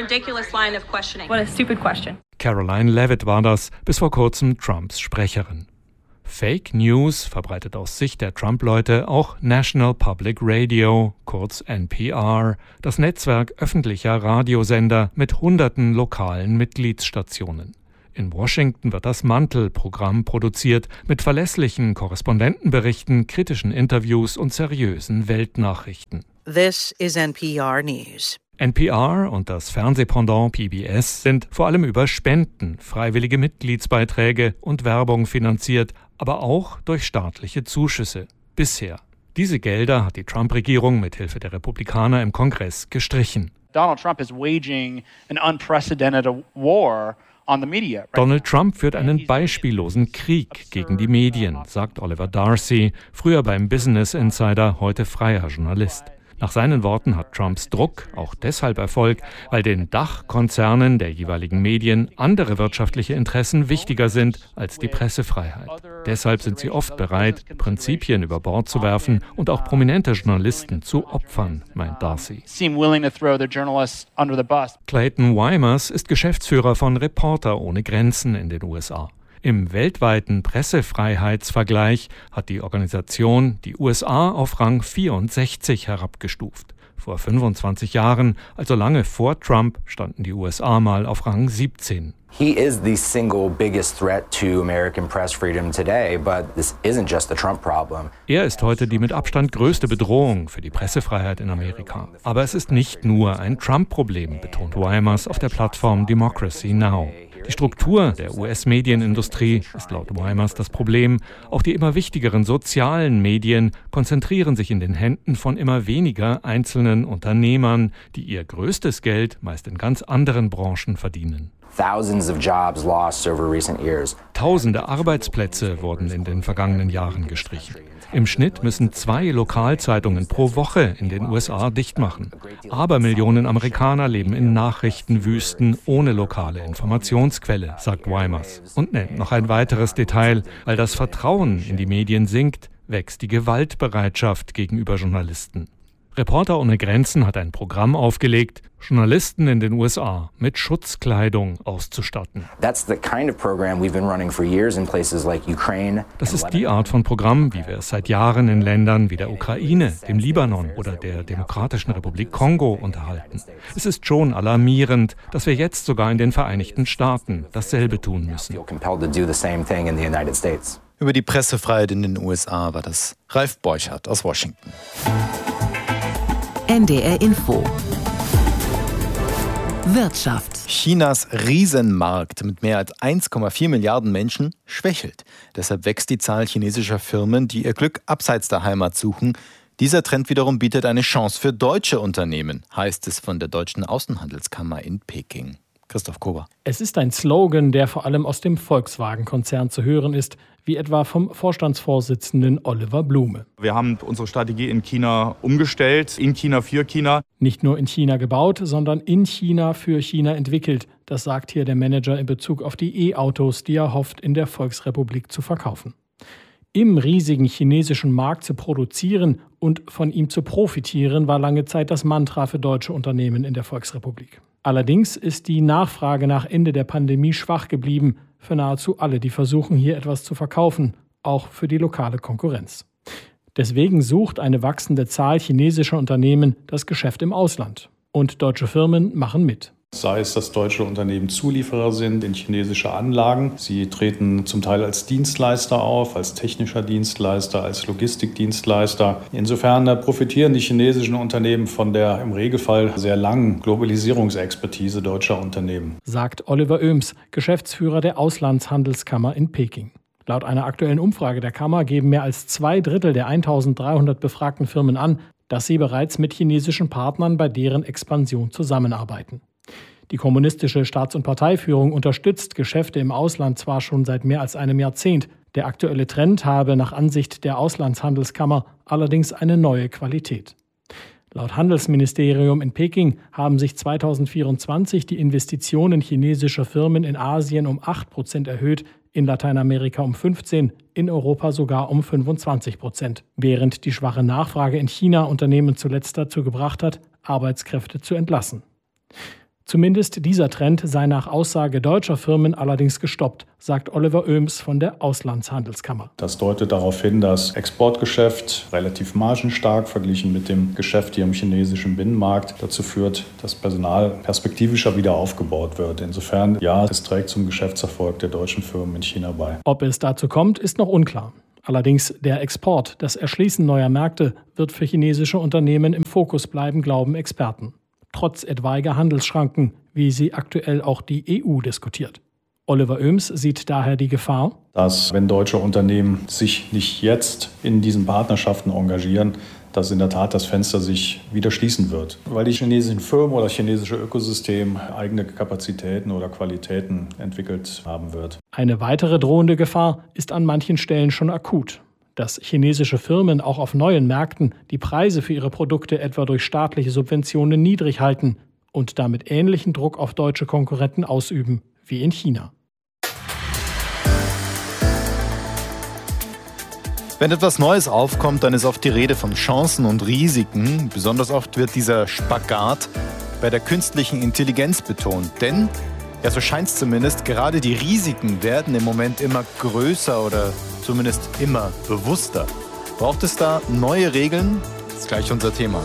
S21: Caroline Levitt war das, bis vor kurzem Trumps Sprecherin. Fake News verbreitet aus Sicht der Trump-Leute auch National Public Radio, kurz N P R, das Netzwerk öffentlicher Radiosender mit hunderten lokalen Mitgliedsstationen. In Washington wird das Mantel-Programm produziert mit verlässlichen Korrespondentenberichten, kritischen Interviews und seriösen Weltnachrichten.
S22: This is N P R News.
S21: N P R und das Fernsehpendant P B S sind vor allem über Spenden, freiwillige Mitgliedsbeiträge und Werbung finanziert, aber auch durch staatliche Zuschüsse. Bisher. Diese Gelder hat die Trump-Regierung mit Hilfe der Republikaner im Kongress gestrichen.
S23: Donald Trump is waging an unprecedented war.
S21: Donald Trump führt einen beispiellosen Krieg gegen die Medien, sagt Oliver Darcy, früher beim Business Insider, heute freier Journalist. Nach seinen Worten hat Trumps Druck auch deshalb Erfolg, weil den Dachkonzernen der jeweiligen Medien andere wirtschaftliche Interessen wichtiger sind als die Pressefreiheit. Deshalb sind sie oft bereit, Prinzipien über Bord zu werfen und auch prominente Journalisten zu opfern, meint Darcy. Clayton Weimers ist Geschäftsführer von Reporter ohne Grenzen in den U S A. Im weltweiten Pressefreiheitsvergleich hat die Organisation die U S A auf Rang vierundsechzig herabgestuft. Vor fünfundzwanzig Jahren, also lange vor Trump, standen die U S A mal auf Rang siebzehn.
S5: He is the single biggest threat to American press freedom today, but this isn't just a Trump problem.
S21: Er ist heute die mit Abstand größte Bedrohung für die Pressefreiheit in Amerika. Aber es ist nicht nur ein Trump-Problem, betont Weimers auf der Plattform Democracy Now! Die Struktur der U S-Medienindustrie ist laut Weimers das Problem. Auch die immer wichtigeren sozialen Medien konzentrieren sich in den Händen von immer weniger einzelnen Unternehmern, die ihr größtes Geld meist in ganz anderen Branchen verdienen. Tausende Arbeitsplätze wurden in den vergangenen Jahren gestrichen. Im Schnitt müssen zwei Lokalzeitungen pro Woche in den U S A dicht machen. Aber Millionen Amerikaner leben in Nachrichtenwüsten ohne lokale Informationsquelle, sagt Weimers. Und nennt noch ein weiteres Detail: Weil das Vertrauen in die Medien sinkt, wächst die Gewaltbereitschaft gegenüber Journalisten. Reporter ohne Grenzen hat ein Programm aufgelegt, Journalisten in den U S A mit Schutzkleidung auszustatten. Das ist die Art von Programm, wie wir es seit Jahren in Ländern wie der Ukraine, dem Libanon oder der Demokratischen Republik Kongo unterhalten. Es ist schon alarmierend, dass wir jetzt sogar in den Vereinigten Staaten dasselbe tun müssen.
S2: Über die Pressefreiheit in den U S A war das Ralf Borchardt aus Washington.
S1: N D R Info. Wirtschaft.
S2: Chinas Riesenmarkt mit mehr als eins Komma vier Milliarden Menschen schwächelt. Deshalb wächst die Zahl chinesischer Firmen, die ihr Glück abseits der Heimat suchen. Dieser Trend wiederum bietet eine Chance für deutsche Unternehmen, heißt es von der Deutschen Außenhandelskammer in Peking. Christoph Kober.
S6: Es ist ein Slogan, der vor allem aus dem Volkswagen-Konzern zu hören ist, wie etwa vom Vorstandsvorsitzenden Oliver Blume.
S12: Wir haben unsere Strategie in China umgestellt, in China für China.
S6: Nicht nur in China gebaut, sondern in China für China entwickelt. Das sagt hier der Manager in Bezug auf die E-Autos, die er hofft, in der Volksrepublik zu verkaufen. Im riesigen chinesischen Markt zu produzieren und von ihm zu profitieren, war lange Zeit das Mantra für deutsche Unternehmen in der Volksrepublik. Allerdings ist die Nachfrage nach Ende der Pandemie schwach geblieben für nahezu alle, die versuchen, hier etwas zu verkaufen, auch für die lokale Konkurrenz. Deswegen sucht eine wachsende Zahl chinesischer Unternehmen das Geschäft im Ausland. Und deutsche Firmen machen mit.
S24: Sei es, dass deutsche Unternehmen Zulieferer sind in chinesische Anlagen. Sie treten zum Teil als Dienstleister auf, als technischer Dienstleister, als Logistikdienstleister. Insofern profitieren die chinesischen Unternehmen von der im Regelfall sehr langen Globalisierungsexpertise deutscher Unternehmen,
S6: sagt Oliver Oehms, Geschäftsführer der Auslandshandelskammer in Peking. Laut einer aktuellen Umfrage der Kammer geben mehr als zwei Drittel der eintausenddreihundert befragten Firmen an, dass sie bereits mit chinesischen Partnern bei deren Expansion zusammenarbeiten. Die kommunistische Staats- und Parteiführung unterstützt Geschäfte im Ausland zwar schon seit mehr als einem Jahrzehnt. Der aktuelle Trend habe nach Ansicht der Auslandshandelskammer allerdings eine neue Qualität. Laut Handelsministerium in Peking haben sich zweitausendvierundzwanzig die Investitionen chinesischer Firmen in Asien um acht Prozent erhöht, in Lateinamerika um fünfzehn, in Europa sogar um fünfundzwanzig Prozent, während die schwache Nachfrage in China Unternehmen zuletzt dazu gebracht hat, Arbeitskräfte zu entlassen. Zumindest dieser Trend sei nach Aussage deutscher Firmen allerdings gestoppt, sagt Oliver Oehms von der Auslandshandelskammer.
S24: Das deutet darauf hin, dass Exportgeschäft relativ margenstark verglichen mit dem Geschäft hier im chinesischen Binnenmarkt dazu führt, dass Personal perspektivischer wieder aufgebaut wird. Insofern, ja, es trägt zum Geschäftserfolg der deutschen Firmen in China bei.
S6: Ob es dazu kommt, ist noch unklar. Allerdings der Export, das Erschließen neuer Märkte, wird für chinesische Unternehmen im Fokus bleiben, glauben Experten. Trotz etwaiger Handelsschranken, wie sie aktuell auch die E U diskutiert. Oliver Oehms sieht daher die Gefahr,
S24: dass, wenn deutsche Unternehmen sich nicht jetzt in diesen Partnerschaften engagieren, dass in der Tat das Fenster sich wieder schließen wird. Weil die chinesischen Firmen oder chinesische Ökosystem eigene Kapazitäten oder Qualitäten entwickelt haben wird.
S6: Eine weitere drohende Gefahr ist an manchen Stellen schon akut. dass chinesische Firmen auch auf neuen Märkten die Preise für ihre Produkte etwa durch staatliche Subventionen niedrig halten und damit ähnlichen Druck auf deutsche Konkurrenten ausüben wie in China.
S2: Wenn etwas Neues aufkommt, dann ist oft die Rede von Chancen und Risiken. Besonders oft wird dieser Spagat bei der künstlichen Intelligenz betont. Denn, ja so scheint es zumindest, gerade die Risiken werden im Moment immer größer oder zumindest immer bewusster. Braucht es da neue Regeln? Das ist gleich unser Thema.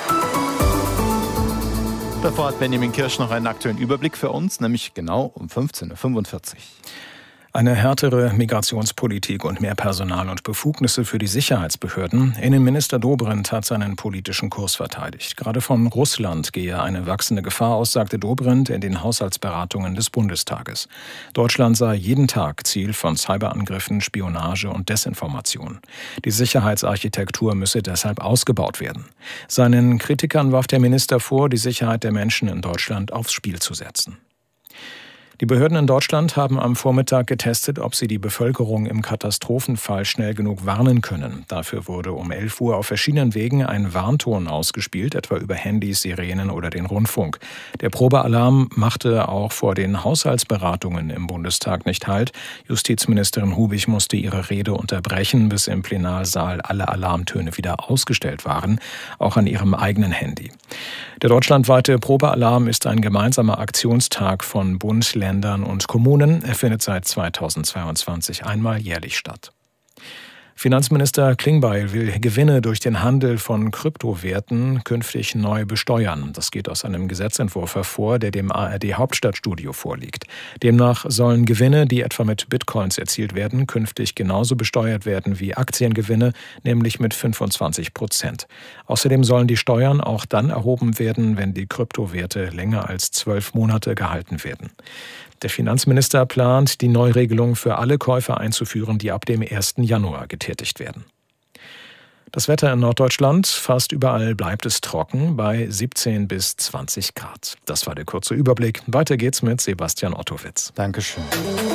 S2: Davor hat Benjamin Kirsch noch einen aktuellen Überblick für uns, nämlich genau um fünfzehn Uhr fünfundvierzig.
S3: Eine härtere Migrationspolitik und mehr Personal und Befugnisse für die Sicherheitsbehörden. Innenminister Dobrindt hat seinen politischen Kurs verteidigt. Gerade von Russland gehe eine wachsende Gefahr aus, sagte Dobrindt in den Haushaltsberatungen des Bundestages. Deutschland sei jeden Tag Ziel von Cyberangriffen, Spionage und Desinformation. Die Sicherheitsarchitektur müsse deshalb ausgebaut werden. Seinen Kritikern warf der Minister vor, die Sicherheit der Menschen in Deutschland aufs Spiel zu setzen. Die Behörden in Deutschland haben am Vormittag getestet, ob sie die Bevölkerung im Katastrophenfall schnell genug warnen können. Dafür wurde um elf Uhr auf verschiedenen Wegen ein Warnton ausgespielt, etwa über Handys, Sirenen oder den Rundfunk. Der Probealarm machte auch vor den Haushaltsberatungen im Bundestag nicht Halt. Justizministerin Hubig musste ihre Rede unterbrechen, bis im Plenarsaal alle Alarmtöne wieder ausgestellt waren, auch an ihrem eigenen Handy. Der deutschlandweite Probealarm ist ein gemeinsamer Aktionstag von Bund, Ländern und Kommunen. Er findet seit zweitausendzweiundzwanzig einmal jährlich statt. Finanzminister Klingbeil will Gewinne durch den Handel von Kryptowerten künftig neu besteuern. Das geht aus einem Gesetzentwurf hervor, der dem A R D-Hauptstadtstudio vorliegt. Demnach sollen Gewinne, die etwa mit Bitcoins erzielt werden, künftig genauso besteuert werden wie Aktiengewinne, nämlich mit fünfundzwanzig Prozent. Außerdem sollen die Steuern auch dann erhoben werden, wenn die Kryptowerte länger als zwölf Monate gehalten werden. Der Finanzminister plant, die Neuregelung für alle Käufer einzuführen, die ab dem ersten Januar getätigt werden. Das Wetter in Norddeutschland, fast überall bleibt es trocken bei siebzehn bis zwanzig Grad. Das war der kurze Überblick. Weiter geht's mit Sebastian Ottowitz.
S2: Dankeschön.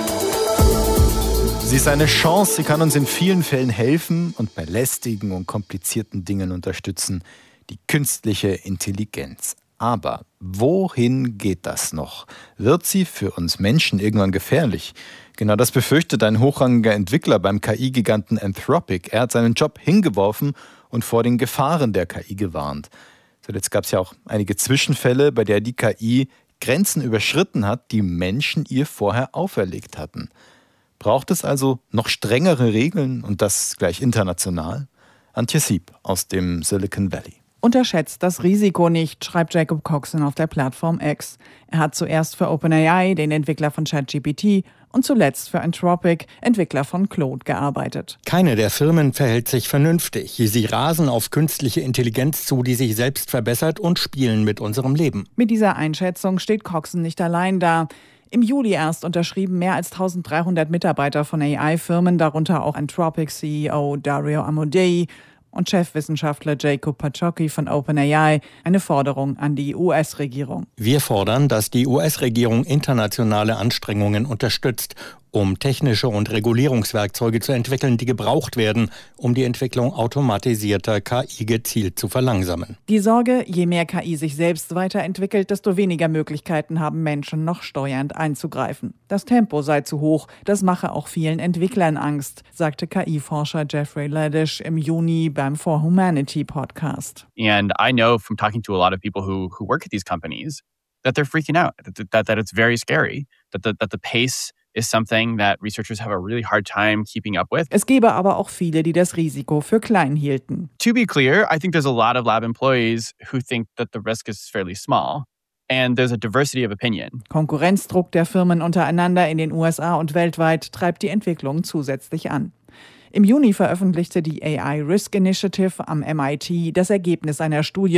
S2: Sie ist eine Chance, sie kann uns in vielen Fällen helfen und bei lästigen und komplizierten Dingen unterstützen. Die künstliche Intelligenz. Aber wohin geht das noch? Wird sie für uns Menschen irgendwann gefährlich? Genau das befürchtet ein hochrangiger Entwickler beim K I-Giganten Anthropic. Er hat seinen Job hingeworfen und vor den Gefahren der K I gewarnt. Zuletzt gab es ja auch einige Zwischenfälle, bei der die K I Grenzen überschritten hat, die Menschen ihr vorher auferlegt hatten. Braucht es also noch strengere Regeln und das gleich international? Antje Sieb aus dem Silicon Valley.
S7: Unterschätzt das Risiko nicht, schreibt Jacob Coxon auf der Plattform X. Er hat zuerst für OpenAI, den Entwickler von ChatGPT, und zuletzt für Anthropic, Entwickler von Claude, gearbeitet.
S9: Keine der Firmen verhält sich vernünftig. Sie rasen auf künstliche Intelligenz zu, die sich selbst verbessert, und spielen mit unserem Leben.
S7: Mit dieser Einschätzung steht Coxon nicht allein da. Im Juli erst unterschrieben mehr als eintausenddreihundert Mitarbeiter von A I-Firmen, darunter auch Anthropic C E O Dario Amodei und Chefwissenschaftler Jacob Pachocki von OpenAI, eine Forderung an die U S-Regierung.
S9: Wir fordern, dass die U S-Regierung internationale Anstrengungen unterstützt, um technische und Regulierungswerkzeuge zu entwickeln, die gebraucht werden, um die Entwicklung automatisierter K I gezielt zu verlangsamen.
S7: Die Sorge, je mehr K I sich selbst weiterentwickelt, desto weniger Möglichkeiten haben Menschen, noch steuernd einzugreifen. Das Tempo sei zu hoch, das mache auch vielen Entwicklern Angst, sagte K I-Forscher Jeffrey Ladish im Juni beim For Humanity Podcast.
S10: And I know from talking to a lot of people who who work at these companies that they're freaking out, that that, that it's very scary, that the, that the pace is something that researchers have a really hard time keeping up with.
S7: Es gebe aber auch viele, die das Risiko für klein hielten.
S10: To be clear, I think there's a lot of lab employees who think that the risk is fairly small. And there's a diversity of opinion.
S7: Konkurrenzdruck der Firmen untereinander in den U S A und weltweit treibt die Entwicklung zusätzlich an. Im Juni veröffentlichte die A I Risk Initiative am M I T das Ergebnis einer Studie,